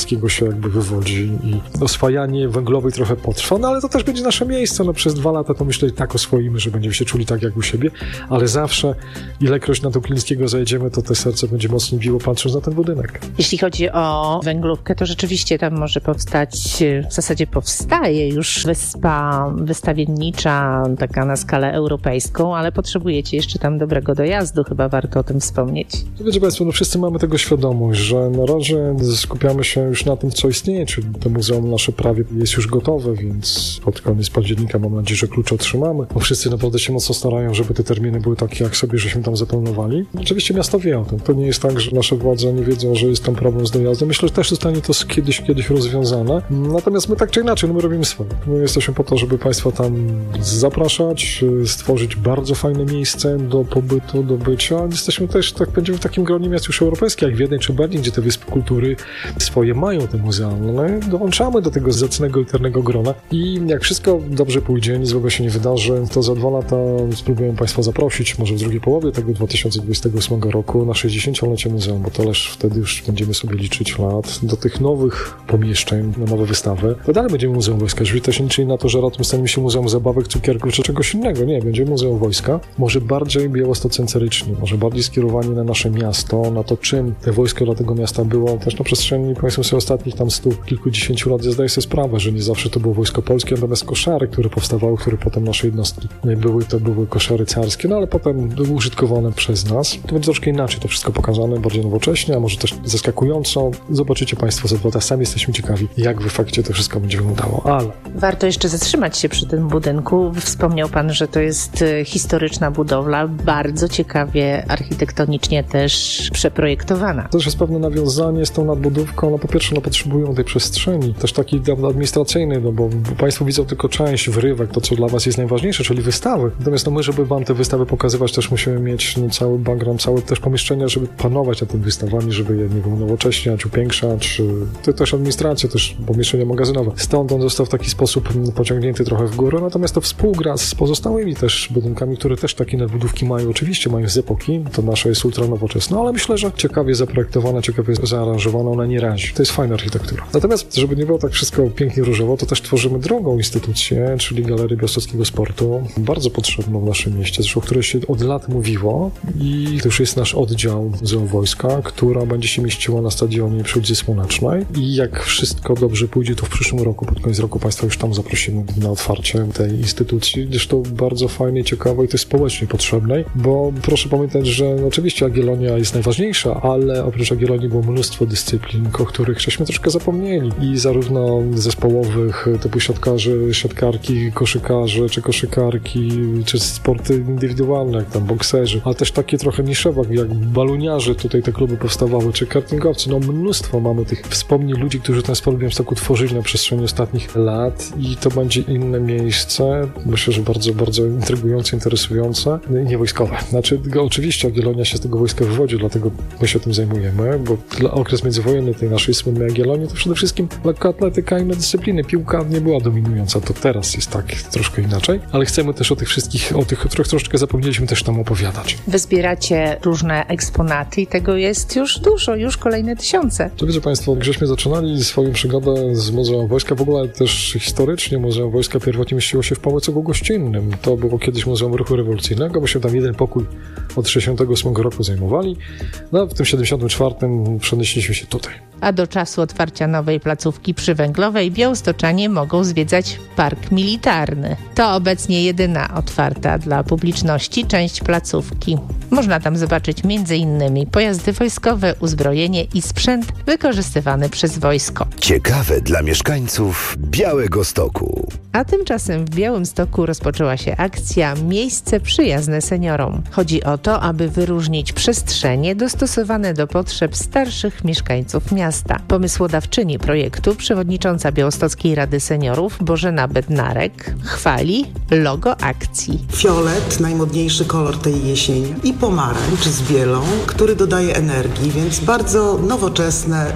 Turyńskiego się jakby wywodzi i oswajanie węglowej trochę potrwa, no ale to też będzie nasze miejsce, no przez dwa lata to myślę i tak oswoimy, że będziemy się czuli tak jak u siebie, ale zawsze ilekroć na Turyńskiego zajedziemy, to te serce będzie mocno biło patrząc na ten budynek. Jeśli chodzi o węglówkę, to rzeczywiście tam może powstać, w zasadzie powstaje już wyspa wystawiennicza, taka na skalę europejską, ale potrzebujecie jeszcze tam dobrego dojazdu, chyba warto o tym wspomnieć. Wiecie Państwo, no wszyscy mamy tego świadomość, że na razie skupiamy się już na tym, co istnieje, czyli to muzeum nasze prawie jest już gotowe, więc pod koniec października mam nadzieję, że klucze otrzymamy. Bo wszyscy naprawdę się mocno starają, żeby te terminy były takie, jak sobie żeśmy tam zaplanowali. Oczywiście miasto wie o tym. To nie jest tak, że nasze władze nie wiedzą, że jest tam problem z dojazdem. Myślę, że też zostanie to kiedyś, kiedyś rozwiązane. Natomiast my tak czy inaczej, no my robimy swoje. My jesteśmy po to, żeby Państwa tam zapraszać, stworzyć bardzo fajne miejsce do pobytu, do bycia. Jesteśmy też, tak będziemy w takim gronie miast już europejskich, jak Wiedeń czy Berlin, gdzie te wyspy kultury swoje mają, te muzealne. Dołączamy do tego zacnego, liternego grona i jak wszystko dobrze pójdzie, nic złego się nie wydarzy, to za dwa lata spróbuję Państwa zaprosić, może w drugiej połowie tego dwa tysiące dwudziestego ósmego roku na sześćdziesięciolecie muzeum, bo to też wtedy już będziemy sobie liczyć lat do tych nowych pomieszczeń, na nowe wystawy. To dalej będzie Muzeum Wojska. Jeżeli to się liczy na to, że ratem staniemy się Muzeum Zabawek, Cukierków czy czegoś innego. Nie, będzie Muzeum Wojska. Może bardziej białostocentrycznie, może bardziej skierowani na nasze miasto, na to, czym te wojsko dla tego miasta było. Też na przestrzeni, powiedzmy sobie, ostatnich tam stu, kilkudziesięciu lat ja zdaję sobie sprawę, że nie zawsze to było wojsko polskie, natomiast koszary, które powstawały, które potem nasze jednostki były, to były koszary carskie, no ale potem były użytkowane przez nas. To będzie troszkę inaczej to wszystko pokazane, bardziej nowocześnie, a może też zaskakująco. Zobaczycie Państwo za dwa lata. Sami jesteśmy ciekawi, jak w fakcie to wszystko będzie wyglądało, ale... Warto jeszcze zatrzymać się przy tym budynku. Wspomniał Pan, że to jest historyczna budowla, bardzo ciekawie architektonicznie też przeprojektowana. To też jest pewne nawiązanie z tą nadbudówką. No po pierwsze, no potrzebują tej przestrzeni, też taki administracyjny, no bo Państwo widzą tylko część, wyrywek, to co dla Was jest najważniejsze, czyli wystawy. Natomiast no my, żeby Wam te wystawy pokazywać, też musimy mieć no, cały background, całe też pomieszczenia, żeby panować nad tymi wystawami, żeby je, nie wiem, unowocześniać, upiększać. To też administracja, też pomieszczenia magazynowe. Stąd on został w taki sposób pociągnięty trochę w górę, natomiast to współgra z pozostałymi też budynkami, które też takie nadbudówki mają. Oczywiście mają z epoki, to nasze jest ultra nowoczesne, ale myślę, że ciekawie zaprojektowana, ciekawie zaaranżowana, ona nie razi. To jest fajna architektura. Natomiast, żeby nie było tak wszystko pięknie różowo, to też tworzymy drugą instytucję, czyli Galerię Białostockiego Sportu, bardzo potrzebną w naszym mieście, zresztą o której się od lat mówiło i to już jest nasz oddział Muzeum Wojska, która będzie się mieściła na stadionie przy ulicy Słonecznej i jak wszystko dobrze pójdzie, to w przyszłym roku, pod koniec roku Państwa już tam zaprosimy na otwarcie tej instytucji, zresztą bardzo fajnej, ciekawej, to jest społecznie potrzebnej, bo proszę pamiętać, że oczywiście Jagiellonia jest najważniejsza, ale oprócz Jagiellonii było mnóstwo dyscyplin, o których żeśmy troszkę zapomnieli i zarówno zespołowych, typu siatkarzy, siatkarki, koszykarze, czy koszykarki, czy sporty indywidualne, jak tam bokserzy, ale też takie trochę niszowe, jak baloniarze, tutaj te kluby powstawały, czy kartingowcy, no mnóstwo mamy tych wspomnień ludzi, którzy ten sport w Białymstoku tworzyli na przestrzeni ostatnich lat i to będzie inne miejsce, myślę, że bardzo, bardzo intrygujące, interesujące i nie wojskowe. Znaczy, oczywiście Jagiellonia się z tego wojska wywodzi, dlatego my się tym zajmujemy, bo okres międzywojenny tej naszej słynnej Jagiellonii to przede wszystkim lekkoatletyka i inne dyscypliny. Piłka nie była dominująca, to teraz jest tak troszkę inaczej, ale chcemy też o tych wszystkich, o tych, o których troszeczkę zapomnieliśmy, też tam opowiadać. Wy zbieracie różne eksponaty i tego jest już dużo, już kolejne tysiące. To wiecie Państwo, jak żeśmy zaczynali swoją przygodę z Muzeum Wojska, w ogóle też historycznie Muzeum Wojska pierwotnie mieściło się w Pałacu Gościnnym. To było kiedyś Muzeum Ruchu Rewolucyjnego, bo się tam jeden pokój od sześćdziesiątego ósmego roku zajmowali. No, w tym siedemdziesiątym czwartym przenieśliśmy się tutaj. A do czasu otwarcia nowej placówki przy Węglowej białostoczanie mogą zwiedzać Park Militarny. To obecnie jedyna otwarta dla publiczności część placówki. Można tam zobaczyć między innymi pojazdy wojskowe, uzbrojenie i sprzęt wykorzystywany przez wojsko. Ciekawe dla mieszkańców Białegostoku. A tymczasem w Białymstoku rozpoczęła się akcja Miejsce przyjazne seniorom. Chodzi o to, aby wyróżnić przestrzenie dostosowane do potrzeb starszych mieszkańców miasta. Pomysłodawczyni projektu, przewodnicząca Białostockiej Rady Seniorów Bożena Bednarek, chwali logo akcji. Fiolet, najmodniejszy kolor tej jesieni, i pomarańcz z bielą, który dodaje energii, więc bardzo nowoczesne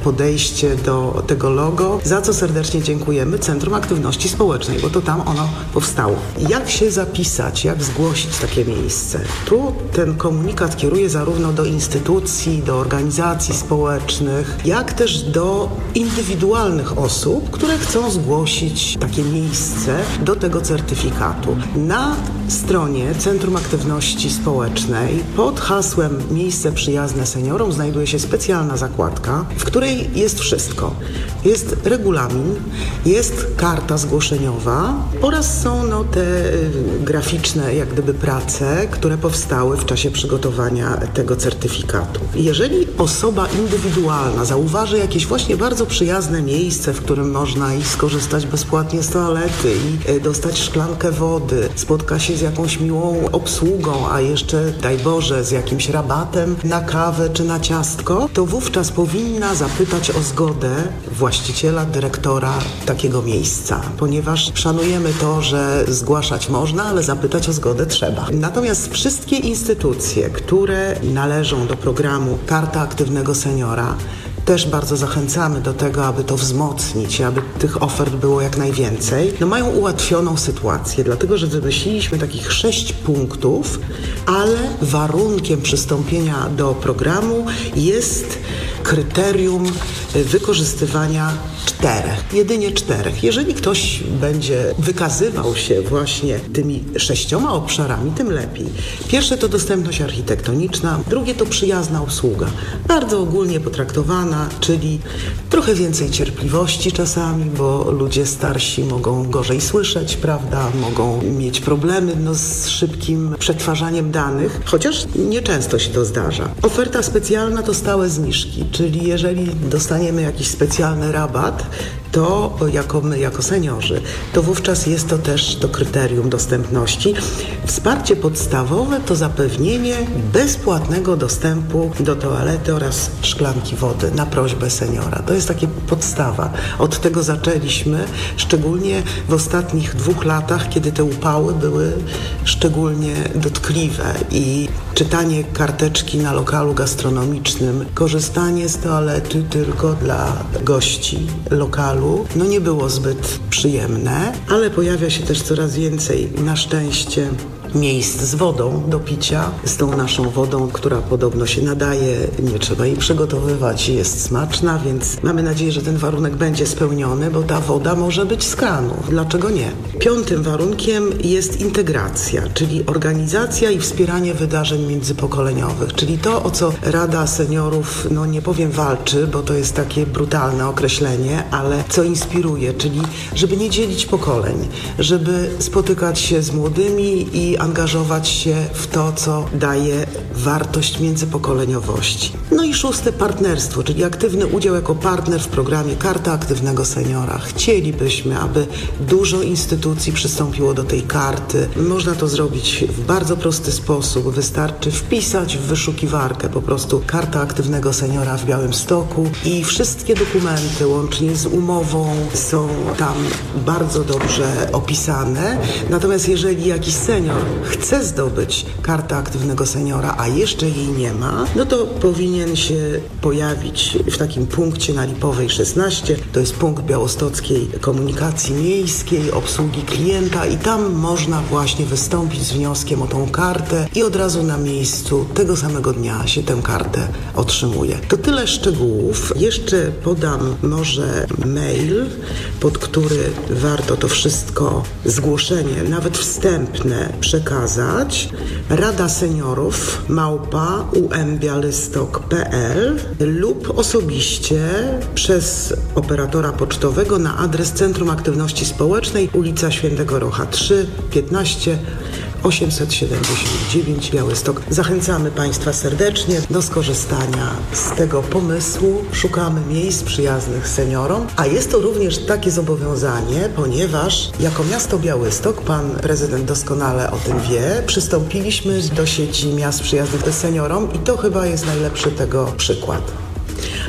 podejście do tego logo, za co serdecznie dziękujemy Centrum Aktywności Społecznej, bo to tam ono powstało. Jak się zapisać, jak zgłosić takie miejsce? Tu ten komunikat kieruje zarówno do instytucji, do organizacji społecznych, jak też do indywidualnych osób, które chcą zgłosić takie miejsce do tego certyfikatu. Na stronie Centrum Aktywności Społecznej pod hasłem Miejsce przyjazne seniorom znajduje się specjalna zakładka, w której jest wszystko. Jest regulamin, jest karta zgłoszeniowa oraz są no, te graficzne jak gdyby prace, które powstały w czasie przygotowania tego certyfikatu. Jeżeli osoba indywidualna zauważy jakieś właśnie bardzo przyjazne miejsce, w którym można i skorzystać bezpłatnie z toalety i dostać szklankę wody, spotka się z jakąś miłą obsługą, a jeszcze, daj Boże, z jakimś rabatem na kawę czy na ciastko, to wówczas powinna zapytać o zgodę właściciela, dyrektora takiego miejsca, ponieważ szanujemy to, że zgłaszać można, ale zapytać o zgodę trzeba. Natomiast wszystkie instytucje, które należą do programu Karta Aktywnego Seniora, też bardzo zachęcamy do tego, aby to wzmocnić, aby tych ofert było jak najwięcej. No mają ułatwioną sytuację, dlatego że wymyśliliśmy takich sześć punktów, ale warunkiem przystąpienia do programu jest kryterium wykorzystywania czterech, jedynie czterech. Jeżeli ktoś będzie wykazywał się właśnie tymi sześcioma obszarami, tym lepiej. Pierwsze to dostępność architektoniczna, drugie to przyjazna obsługa, bardzo ogólnie potraktowana, czyli trochę więcej cierpliwości czasami, bo ludzie starsi mogą gorzej słyszeć, prawda, mogą mieć problemy no, z szybkim przetwarzaniem danych, chociaż nieczęsto się to zdarza. Oferta specjalna to stałe zniżki, czyli jeżeli dostaniemy jakiś specjalny rabat, to jako my, jako seniorzy, to wówczas jest to też to kryterium dostępności. Wsparcie podstawowe to zapewnienie bezpłatnego dostępu do toalety oraz szklanki wody na prośbę seniora. To jest takie podstawa. Od tego zaczęliśmy, szczególnie w ostatnich dwóch latach, kiedy te upały były szczególnie dotkliwe i czytanie karteczki na lokalu gastronomicznym, korzystanie z toalety tylko dla gości lokalu, no nie było zbyt przyjemne, ale pojawia się też coraz więcej, na szczęście, miejsc z wodą do picia, z tą naszą wodą, która podobno się nadaje, nie trzeba jej przygotowywać, jest smaczna, więc mamy nadzieję, że ten warunek będzie spełniony, bo ta woda może być z kranu. Dlaczego nie? Piątym warunkiem jest integracja, czyli organizacja i wspieranie wydarzeń międzypokoleniowych, czyli to, o co Rada Seniorów, no nie powiem walczy, bo to jest takie brutalne określenie, ale co inspiruje, czyli żeby nie dzielić pokoleń, żeby spotykać się z młodymi i angażować się w to, co daje wartość międzypokoleniowości. No i szóste, partnerstwo, czyli aktywny udział jako partner w programie Karta Aktywnego Seniora. Chcielibyśmy, aby dużo instytucji przystąpiło do tej karty. Można to zrobić w bardzo prosty sposób. Wystarczy wpisać w wyszukiwarkę po prostu Karta Aktywnego Seniora w Białymstoku i wszystkie dokumenty, łącznie z umową, są tam bardzo dobrze opisane. Natomiast jeżeli jakiś senior chce zdobyć Kartę Aktywnego Seniora, a jeszcze jej nie ma, no to powinien się pojawić w takim punkcie na Lipowej szesnaście. To jest punkt białostockiej komunikacji miejskiej, obsługi klienta i tam można właśnie wystąpić z wnioskiem o tą kartę i od razu na miejscu tego samego dnia się tę kartę otrzymuje. To tyle szczegółów. Jeszcze podam może mail, pod który warto to wszystko, zgłoszenie, nawet wstępne, przekazać. Rada Seniorów małpa umbiałystok kropka p l lub osobiście przez operatora pocztowego na adres Centrum Aktywności Społecznej, ulica Świętego Rocha trzy, piętnaście, osiemset siedemdziesiąt dziewięć Białystok. Zachęcamy Państwa serdecznie do skorzystania z tego pomysłu. Szukamy miejsc przyjaznych seniorom, a jest to również takie zobowiązanie, ponieważ jako miasto Białystok, pan prezydent doskonale o tym wie, przystąpiliśmy do sieci miast przyjaznych seniorom i to chyba jest najlepszy tego przykład.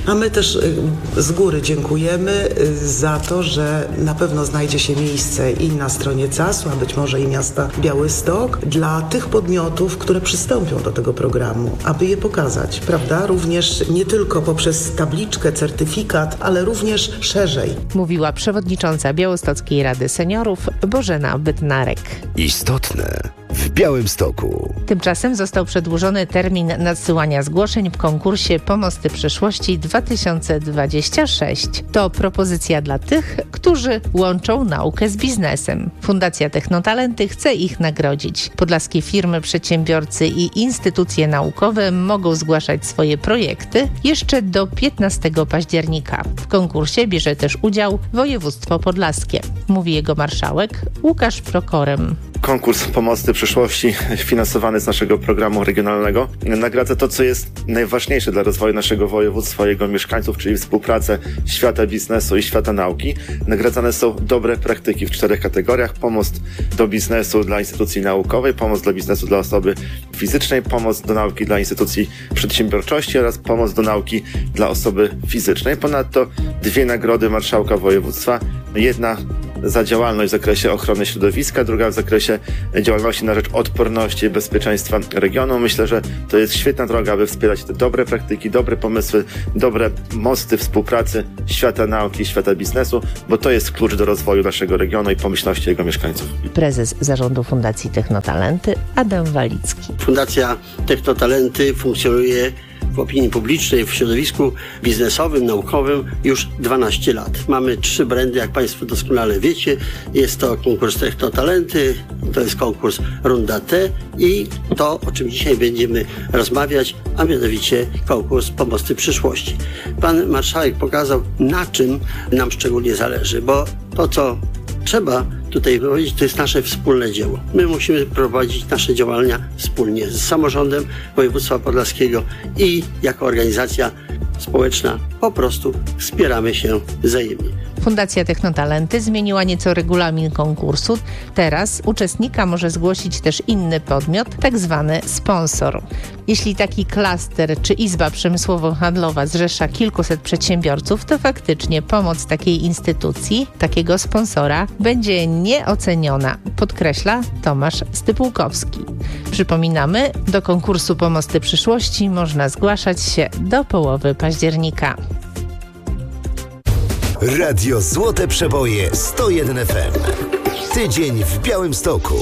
A my też z góry dziękujemy za to, że na pewno znajdzie się miejsce i na stronie C A S-u, a być może i miasta Białystok, dla tych podmiotów, które przystąpią do tego programu, aby je pokazać, prawda? Również nie tylko poprzez tabliczkę, certyfikat, ale również szerzej. Mówiła przewodnicząca Białostockiej Rady Seniorów Bożena Bytnarek. Istotne w Białymstoku. Tymczasem został przedłużony termin nadsyłania zgłoszeń w konkursie Pomosty Przyszłości dwa tysiące dwudziesty szósty. To propozycja dla tych, którzy łączą naukę z biznesem. Fundacja Technotalenty chce ich nagrodzić. Podlaskie firmy, przedsiębiorcy i instytucje naukowe mogą zgłaszać swoje projekty jeszcze do piętnastego października. W konkursie bierze też udział województwo podlaskie. Mówi jego marszałek Łukasz Prokorem. Konkurs Pomosty Przyszłości finansowany z naszego programu regionalnego nagradza to, co jest najważniejsze dla rozwoju naszego województwa i jego mieszkańców, czyli współpracę świata biznesu i świata nauki. Nagradzane są dobre praktyki w czterech kategoriach. Pomoc do biznesu dla instytucji naukowej, pomoc dla biznesu dla osoby fizycznej, pomoc do nauki dla instytucji przedsiębiorczości oraz pomoc do nauki dla osoby fizycznej. Ponadto dwie nagrody marszałka województwa. Jedna za działalność w zakresie ochrony środowiska, druga w zakresie działalności na rzecz odporności i bezpieczeństwa regionu. Myślę, że to jest świetna droga, aby wspierać te dobre praktyki, dobre pomysły, dobre mosty współpracy świata nauki i świata biznesu, bo to jest klucz do rozwoju naszego regionu i pomyślności jego mieszkańców. Prezes Zarządu Fundacji Technotalenty Adam Walicki. Fundacja Technotalenty funkcjonuje w opinii publicznej, w środowisku biznesowym, naukowym już dwanaście lat. Mamy trzy brandy, jak Państwo doskonale wiecie. Jest to konkurs Technotalenty, to jest konkurs Runda T i to, o czym dzisiaj będziemy rozmawiać, a mianowicie konkurs Pomosty Przyszłości. Pan marszałek pokazał, na czym nam szczególnie zależy, bo to, co trzeba tutaj powiedzieć, to jest nasze wspólne dzieło. My musimy prowadzić nasze działania wspólnie z samorządem województwa podlaskiego i jako organizacja społeczna po prostu wspieramy się wzajemnie. Fundacja Technotalenty zmieniła nieco regulamin konkursu. Teraz uczestnika może zgłosić też inny podmiot, tak zwany sponsor. Jeśli taki klaster czy izba przemysłowo-handlowa zrzesza kilkuset przedsiębiorców, to faktycznie pomoc takiej instytucji, takiego sponsora będzie nieoceniona, podkreśla Tomasz Stypułkowski. Przypominamy, do konkursu Pomosty Przyszłości można zgłaszać się do połowy października. Radio Złote Przeboje sto jeden F M. Tydzień w Białymstoku.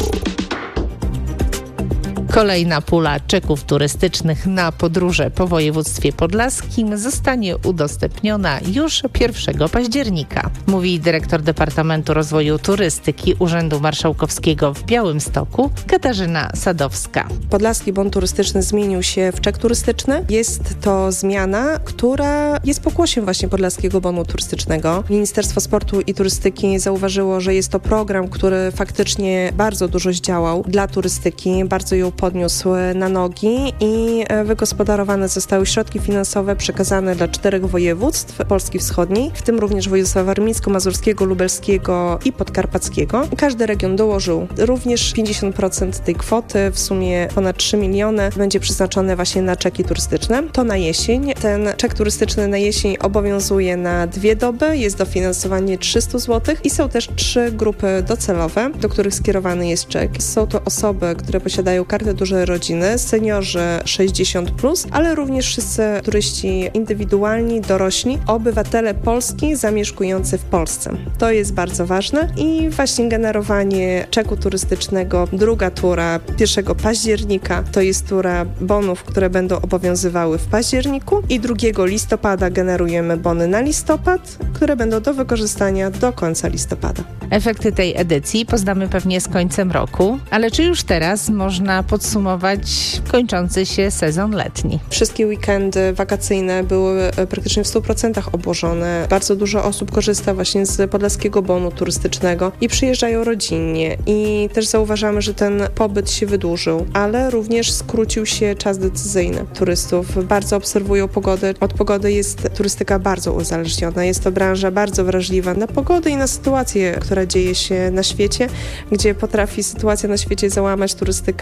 Kolejna pula czeków turystycznych na podróże po województwie podlaskim zostanie udostępniona już pierwszego października, mówi dyrektor Departamentu Rozwoju Turystyki Urzędu Marszałkowskiego w Białymstoku Katarzyna Sadowska. Podlaski Bon Turystyczny zmienił się w czek turystyczny. Jest to zmiana, która jest pokłosiem właśnie Podlaskiego Bonu Turystycznego. Ministerstwo Sportu i Turystyki zauważyło, że jest to program, który faktycznie bardzo dużo zdziałał dla turystyki, bardzo ją podniósł na nogi i wygospodarowane zostały środki finansowe przekazane dla czterech województw Polski Wschodniej, w tym również województwa warmińsko-mazurskiego, lubelskiego i podkarpackiego. Każdy region dołożył również pięćdziesiąt procent tej kwoty, w sumie ponad trzy miliony, będzie przeznaczone właśnie na czeki turystyczne. To na jesień. Ten czek turystyczny na jesień obowiązuje na dwie doby, jest dofinansowanie trzysta złotych i są też trzy grupy docelowe, do których skierowany jest czek. Są to osoby, które posiadają kartę dużej rodziny, seniorzy sześćdziesiąt plus, ale również wszyscy turyści indywidualni, dorośli, obywatele Polski zamieszkujący w Polsce. To jest bardzo ważne i właśnie generowanie czeku turystycznego, druga tura pierwszego października, to jest tura bonów, które będą obowiązywały w październiku i drugiego listopada generujemy bony na listopad, które będą do wykorzystania do końca listopada. Efekty tej edycji poznamy pewnie z końcem roku, ale czy już teraz można podsumować kończący się sezon letni? Wszystkie weekendy wakacyjne były praktycznie w stu procentach obłożone. Bardzo dużo osób korzysta właśnie z Podlaskiego Bonu Turystycznego i przyjeżdżają rodzinnie i też zauważamy, że ten pobyt się wydłużył, ale również skrócił się czas decyzyjny turystów. Bardzo obserwują pogodę. Od pogody jest turystyka bardzo uzależniona. Jest to branża bardzo wrażliwa na pogodę i na sytuację, która dzieje się na świecie, gdzie potrafi sytuacja na świecie załamać turystykę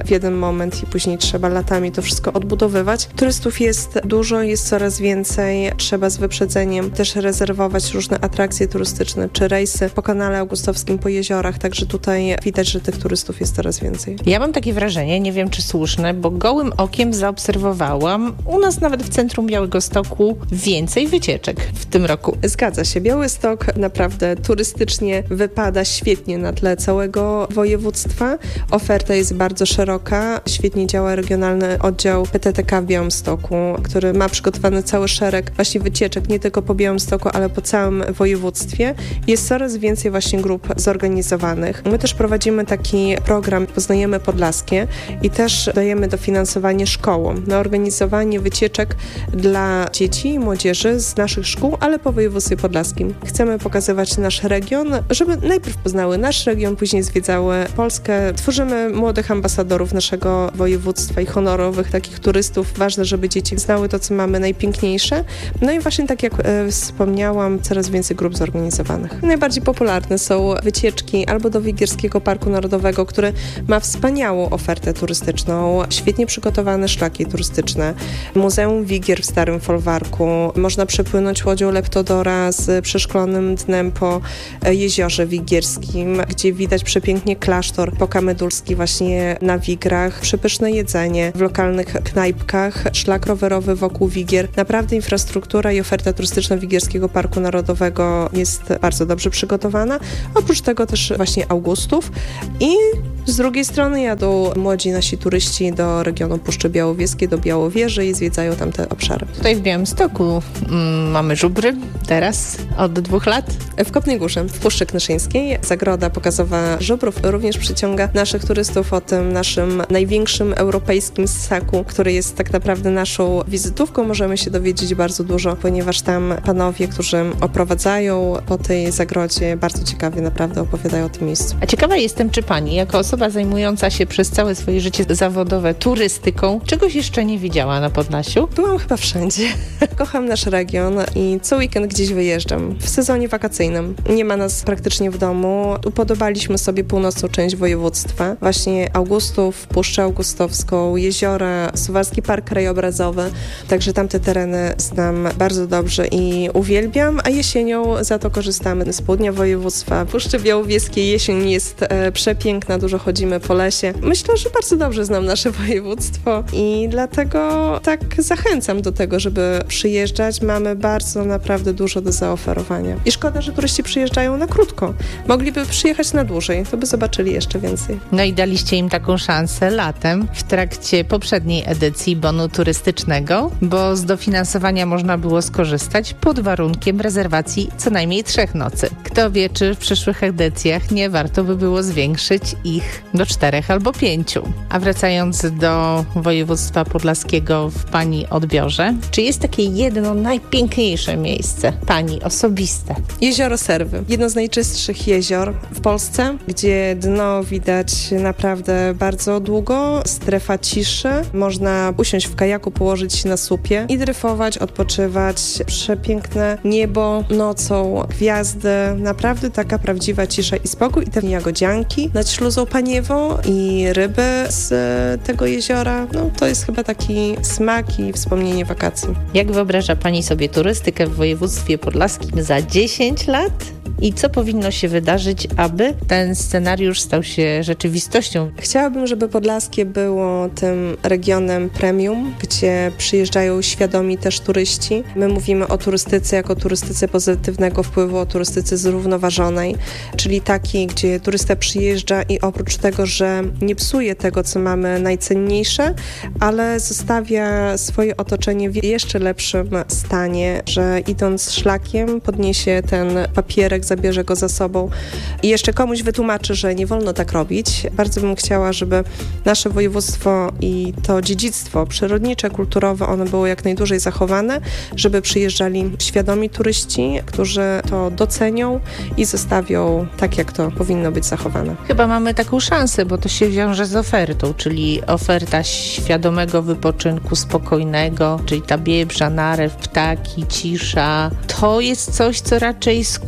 w jeden moment i później trzeba latami to wszystko odbudowywać. Turystów jest dużo, jest coraz więcej, trzeba z wyprzedzeniem też rezerwować różne atrakcje turystyczne, czy rejsy po kanale augustowskim, po jeziorach, także tutaj widać, że tych turystów jest coraz więcej. Ja mam takie wrażenie, nie wiem czy słuszne, bo gołym okiem zaobserwowałam u nas nawet w centrum Białegostoku więcej wycieczek w tym roku. Zgadza się, Białystok naprawdę turystycznie wypada świetnie na tle całego województwa. Oferta jest bardzo szeroka, świetnie działa regionalny oddział P T T K w Białymstoku, który ma przygotowany cały szereg właśnie wycieczek, nie tylko po Białymstoku, ale po całym województwie. Jest coraz więcej właśnie grup zorganizowanych. My też prowadzimy taki program Poznajemy Podlaskie i też dajemy dofinansowanie szkołom na organizowanie wycieczek dla dzieci i młodzieży z naszych szkół, ale po województwie podlaskim. Chcemy pokazywać nasz region, żeby najpierw poznały nasz region, później zwiedzały Polskę. Tworzymy młodych ambasadorów naszego województwa i honorowych takich turystów. Ważne, żeby dzieci znały to, co mamy najpiękniejsze. No i właśnie tak jak e, wspomniałam, coraz więcej grup zorganizowanych. Najbardziej popularne są wycieczki albo do Wigierskiego Parku Narodowego, który ma wspaniałą ofertę turystyczną, świetnie przygotowane szlaki turystyczne. Muzeum Wigier w Starym Folwarku. Można przepłynąć łodzią Leptodora z przeszklonym dnem po jeziorze wigierskim, gdzie widać przepięknie klasztor pokamydulski właśnie na Wigrach, przepyszne jedzenie w lokalnych knajpkach, szlak rowerowy wokół Wigier. Naprawdę infrastruktura i oferta turystyczna Wigierskiego Parku Narodowego jest bardzo dobrze przygotowana. Oprócz tego też właśnie Augustów i z drugiej strony jadą młodzi nasi turyści do regionu Puszczy Białowieskiej, do Białowieży i zwiedzają tam te obszary. Tutaj w Białymstoku mm, mamy żubry teraz od dwóch lat. W Kopnej Górze, w Puszczy Knyszyńskiej, zagroda pokazowa żubrów również przyciąga naszych turystów o tym naszym największym europejskim ssaku, który jest tak naprawdę naszą wizytówką. Możemy się dowiedzieć bardzo dużo, ponieważ tam panowie, którzy oprowadzają po tej zagrodzie, bardzo ciekawie naprawdę opowiadają o tym miejscu. A ciekawa jestem, czy pani, jako osoba zajmująca się przez całe swoje życie zawodowe turystyką, czegoś jeszcze nie widziała na Podlasiu? Byłam chyba wszędzie. Kocham nasz region i co weekend gdzieś wyjeżdżam. W sezonie wakacyjnym. Nie ma nas praktycznie w domu. Upodobaliśmy sobie północną część województwa. Właśnie Augustów, Puszczę Augustowską, jeziora, Suwalski Park Krajobrazowy. Także tamte tereny znam bardzo dobrze i uwielbiam, a jesienią za to korzystamy z południa województwa. Puszczy Białowieskiej jesień jest e, przepiękna, dużo chodzimy po lesie. Myślę, że bardzo dobrze znam nasze województwo i dlatego tak zachęcam do tego, żeby przyjeżdżać. Mamy bardzo naprawdę dużo do zaoferowania. I szkoda, że turyści przyjeżdżają na krótko. Mogliby przyjechać na dłużej, to by zobaczyli jeszcze więcej. No i daliście im taką szansę latem w trakcie poprzedniej edycji bonu turystycznego, bo z dofinansowania można było skorzystać pod warunkiem rezerwacji co najmniej trzech nocy. Kto wie, czy w przyszłych edycjach nie warto by było zwiększyć ich do czterech albo pięciu. A wracając do województwa podlaskiego w pani odbiorze, czy jest takie jedno najpiękniejsze miejsce pani osobiste? Jezioro Serwy. Jedno z najczystszych jezior w Polsce, gdzie dno widać naprawdę bardzo długo, strefa ciszy. Można usiąść w kajaku, położyć się na słupie i dryfować, odpoczywać. Przepiękne niebo nocą, gwiazdy. Naprawdę taka prawdziwa cisza i spokój. I te jagodzianki nad śluzą Paniewą i ryby z tego jeziora. No to jest chyba taki smak i wspomnienie wakacji. Jak wyobraża pani sobie turystykę w województwie podlaskim za dziesięć lat? I co powinno się wydarzyć, aby ten scenariusz stał się rzeczywistością? Chciałabym, żeby Podlaskie było tym regionem premium, gdzie przyjeżdżają świadomi też turyści. My mówimy o turystyce jako turystyce pozytywnego wpływu, o turystyce zrównoważonej, czyli takiej, gdzie turysta przyjeżdża i oprócz tego, że nie psuje tego, co mamy najcenniejsze, ale zostawia swoje otoczenie w jeszcze lepszym stanie, że idąc szlakiem podniesie ten papierek, zabierze go za sobą i jeszcze komuś wytłumaczy, że nie wolno tak robić. Bardzo bym chciała, żeby nasze województwo i to dziedzictwo przyrodnicze, kulturowe, one było jak najdłużej zachowane, żeby przyjeżdżali świadomi turyści, którzy to docenią i zostawią tak, jak to powinno być zachowane. Chyba mamy taką szansę, bo to się wiąże z ofertą, czyli oferta świadomego wypoczynku, spokojnego, czyli ta biebrza, narew, ptaki, cisza. To jest coś, co raczej skusi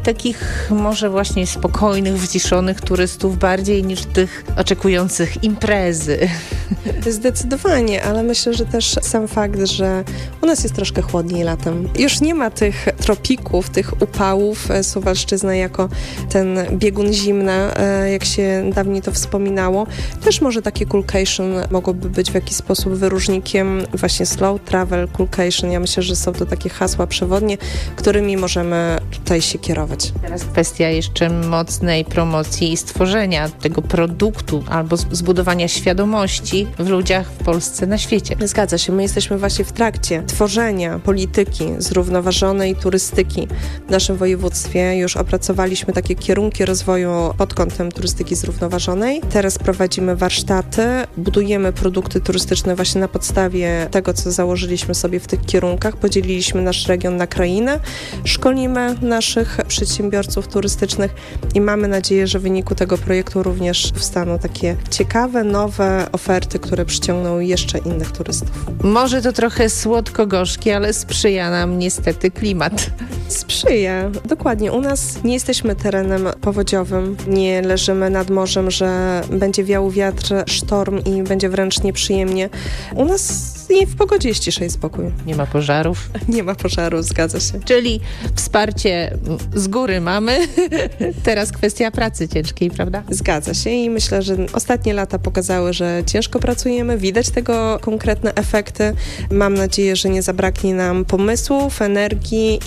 takich może właśnie spokojnych, wyciszonych turystów bardziej niż tych oczekujących imprezy. Zdecydowanie, ale myślę, że też sam fakt, że u nas jest troszkę chłodniej latem. Już nie ma tych tropików, tych upałów. Suwalszczyzna jako ten biegun zimna, jak się dawniej to wspominało. Też może takie coolcation mogłoby być w jakiś sposób wyróżnikiem właśnie slow travel, coolcation. Ja myślę, że są to takie hasła przewodnie, którymi możemy tutaj się kierować. Teraz kwestia jeszcze mocnej promocji i stworzenia tego produktu albo zbudowania świadomości w ludziach w Polsce, na świecie. Zgadza się. My jesteśmy właśnie w trakcie tworzenia polityki zrównoważonej turystyki w naszym województwie. Już opracowaliśmy takie kierunki rozwoju pod kątem turystyki zrównoważonej. Teraz prowadzimy warsztaty, budujemy produkty turystyczne właśnie na podstawie tego, co założyliśmy sobie w tych kierunkach. Podzieliliśmy nasz region na krainę, szkolimy naszych przedsiębiorców turystycznych i mamy nadzieję, że w wyniku tego projektu również powstaną takie ciekawe, nowe oferty, które przyciągną jeszcze innych turystów. Może to trochę słodko-gorzkie, ale sprzyja nam niestety klimat. Sprzyja. Dokładnie. U nas nie jesteśmy terenem powodziowym. Nie leżymy nad morzem, że będzie wiał wiatr, sztorm i będzie wręcz nieprzyjemnie. U nas i w pogodzie jest cisza i spokój. Nie ma pożarów? Nie ma pożarów, zgadza się. Czyli wsparcie z góry mamy. Teraz kwestia pracy ciężkiej, prawda? Zgadza się i myślę, że ostatnie lata pokazały, że ciężko pracujemy, widać tego konkretne efekty. Mam nadzieję, że nie zabraknie nam pomysłów, energii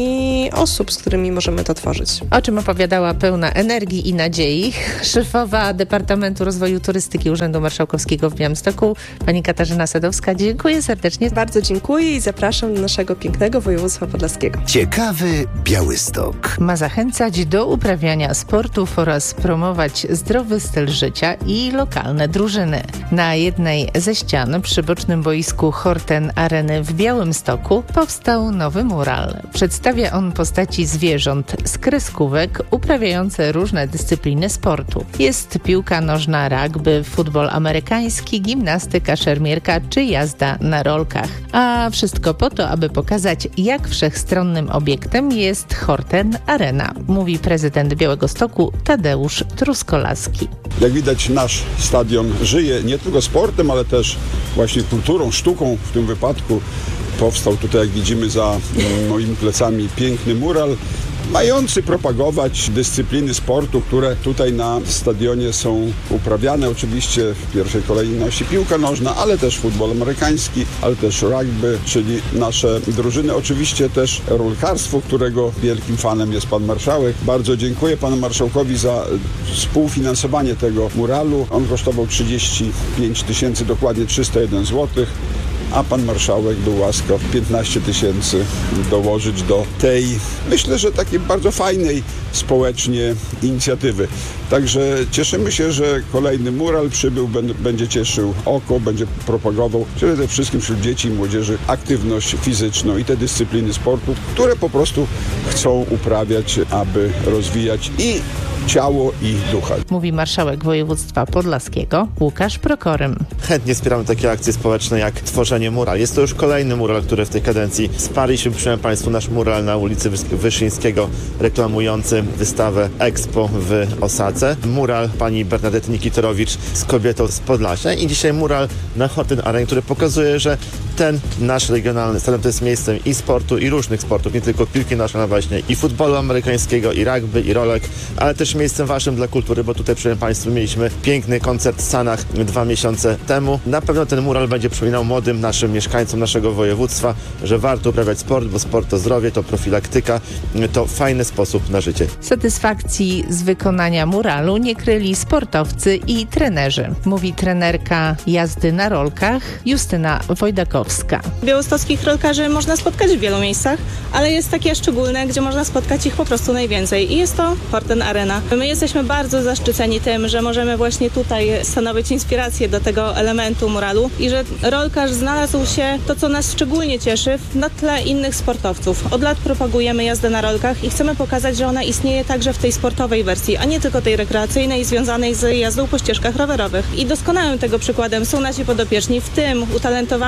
i osób, z którymi możemy to tworzyć. O czym opowiadała pełna energii i nadziei szefowa Departamentu Rozwoju Turystyki Urzędu Marszałkowskiego w Białymstoku, pani Katarzyna Sadowska. Dziękuję serdecznie. Bardzo dziękuję i zapraszam do naszego pięknego województwa podlaskiego. Ciekawy Białystok. Ma zachęcać do uprawiania sportów oraz promować zdrowy styl życia i lokalne drużyny. Na jednej ze ścian przy bocznym boisku Horten Areny w Białymstoku powstał nowy mural. Przedstawia on postaci zwierząt z kreskówek uprawiające różne dyscypliny sportu. Jest piłka nożna, rugby, futbol amerykański, gimnastyka, szermierka czy jazda na rolkach. A wszystko po to, aby pokazać, jak wszechstronnym obiektem jest Horten Arena, mówi prezydent Białegostoku Tadeusz Truskolaski. Jak widać, nasz stadion żyje nie tylko sportem, ale też właśnie kulturą, sztuką w tym wypadku. Powstał tutaj, jak widzimy, za moimi plecami piękny mural mający propagować dyscypliny sportu, które tutaj na stadionie są uprawiane. Oczywiście w pierwszej kolejności piłka nożna, ale też futbol amerykański, ale też rugby, czyli nasze drużyny. Oczywiście też rolkarstwo, którego wielkim fanem jest pan marszałek. Bardzo dziękuję panu marszałkowi za współfinansowanie tego muralu. On kosztował trzydzieści pięć tysięcy, dokładnie trzysta jeden złotych. A pan marszałek był łaskaw piętnaście tysięcy dołożyć do tej, myślę, że takiej bardzo fajnej społecznie inicjatywy. Także cieszymy się, że kolejny mural przybył, będzie cieszył oko, będzie propagował przede wszystkim wśród dzieci i młodzieży aktywność fizyczną i te dyscypliny sportu, które po prostu chcą uprawiać, aby rozwijać i ciało i ducha. Mówi marszałek województwa podlaskiego Łukasz Prokorym. Chętnie wspieramy takie akcje społeczne jak tworzenie mural. Jest to już kolejny mural, który w tej kadencji wsparliśmy. Przypomnę Państwu nasz mural na ulicy Wyszyńskiego reklamujący wystawę Expo w Osadze. Mural pani Bernadety Nikitorowicz z kobietą z Podlasia i dzisiaj mural na Horten Arenie, który pokazuje, że ten nasz regionalny stadion to jest miejscem i sportu, i różnych sportów, nie tylko piłki nożnej, ale właśnie i futbolu amerykańskiego, i rugby, i rolek, ale też miejscem ważnym dla kultury, bo tutaj, przypomnę Państwu, mieliśmy piękny koncert w Sanach dwa miesiące temu. Na pewno ten mural będzie przypominał młodym naszym mieszkańcom naszego województwa, że warto uprawiać sport, bo sport to zdrowie, to profilaktyka, to fajny sposób na życie. Satysfakcji z wykonania muralu nie kryli sportowcy i trenerzy, mówi trenerka jazdy na rolkach Justyna Wojdakowska. Białostockich rolkarzy można spotkać w wielu miejscach, ale jest takie szczególne, gdzie można spotkać ich po prostu najwięcej i jest to Horten Arena. My jesteśmy bardzo zaszczyceni tym, że możemy właśnie tutaj stanowić inspirację do tego elementu muralu i że rolkarz znalazł się, to co nas szczególnie cieszy, na tle innych sportowców. Od lat propagujemy jazdę na rolkach i chcemy pokazać, że ona istnieje także w tej sportowej wersji, a nie tylko tej rekreacyjnej związanej z jazdą po ścieżkach rowerowych. I doskonałym tego przykładem są nasi podopieczni, w tym utalentowani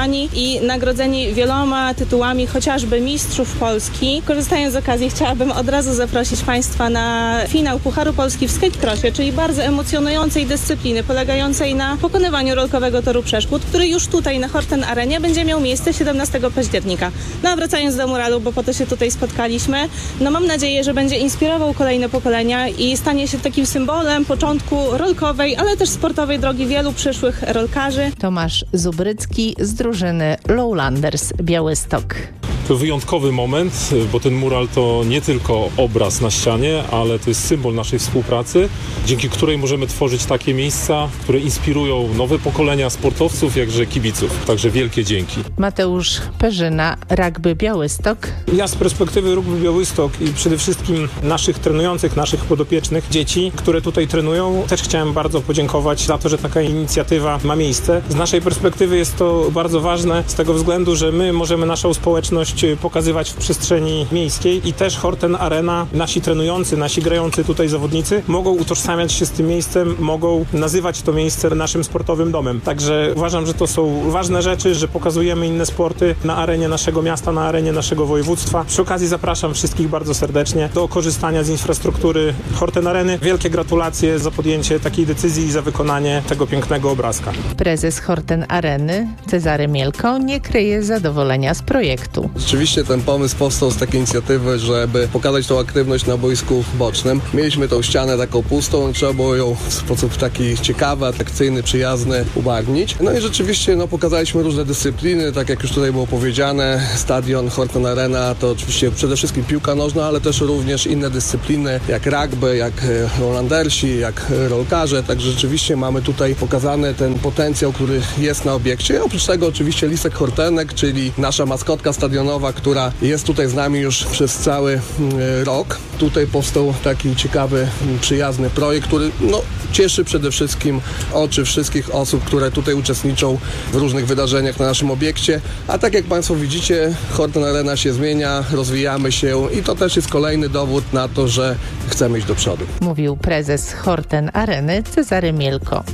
byli nagrodzeni wieloma tytułami, chociażby mistrzów Polski. Korzystając z okazji, chciałabym od razu zaprosić Państwa na finał Pucharu Polski w skate-crossie, czyli bardzo emocjonującej dyscypliny, polegającej na pokonywaniu rolkowego toru przeszkód, który już tutaj na Horten Arenie będzie miał miejsce siedemnastego października. No a wracając do muralu, bo po to się tutaj spotkaliśmy, no mam nadzieję, że będzie inspirował kolejne pokolenia i stanie się takim symbolem początku rolkowej, ale też sportowej drogi wielu przyszłych rolkarzy. Tomasz Zubrycki z drużyny Lowlanders Białystok. To wyjątkowy moment, bo ten mural to nie tylko obraz na ścianie, ale to jest symbol naszej współpracy, dzięki której możemy tworzyć takie miejsca, które inspirują nowe pokolenia sportowców, jakże kibiców. Także wielkie dzięki. Mateusz Perzyna, Rugby Białystok. Ja z perspektywy Rugby Białystok i przede wszystkim naszych trenujących, naszych podopiecznych dzieci, które tutaj trenują, też chciałem bardzo podziękować za to, że taka inicjatywa ma miejsce. Z naszej perspektywy jest to bardzo ważne z tego względu, że my możemy naszą społeczność pokazywać w przestrzeni miejskiej i też Horten Arena, nasi trenujący, nasi grający tutaj zawodnicy mogą utożsamiać się z tym miejscem, mogą nazywać to miejsce naszym sportowym domem. Także uważam, że to są ważne rzeczy, że pokazujemy inne sporty na arenie naszego miasta, na arenie naszego województwa. Przy okazji zapraszam wszystkich bardzo serdecznie do korzystania z infrastruktury Horten Areny. Wielkie gratulacje za podjęcie takiej decyzji i za wykonanie tego pięknego obrazka. Prezes Horten Areny, Cezary Mielko, nie kryje zadowolenia z projektu. Rzeczywiście ten pomysł powstał z takiej inicjatywy, żeby pokazać tą aktywność na boisku bocznym. Mieliśmy tą ścianę taką pustą, trzeba było ją w sposób taki ciekawy, atrakcyjny, przyjazny ubarwnić. No i rzeczywiście no, pokazaliśmy różne dyscypliny, tak jak już tutaj było powiedziane, stadion Horten Arena to oczywiście przede wszystkim piłka nożna, ale też również inne dyscypliny, jak rugby, jak Lowlandersi, jak rolkarze, także rzeczywiście mamy tutaj pokazany ten potencjał, który jest na obiekcie. Oprócz tego oczywiście Lisek Hortenek, czyli nasza maskotka stadionowa, która jest tutaj z nami już przez cały rok. Tutaj powstał taki ciekawy, przyjazny projekt, który no, cieszy przede wszystkim oczy wszystkich osób, które tutaj uczestniczą w różnych wydarzeniach na naszym obiekcie. A tak jak Państwo widzicie, Horten Arena się zmienia, rozwijamy się i to też jest kolejny dowód na to, że chcemy iść do przodu. Mówił prezes Horten Areny Cezary Mielko.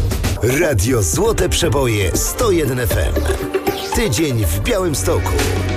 Radio Złote Przeboje sto jeden F M. Tydzień w Białymstoku.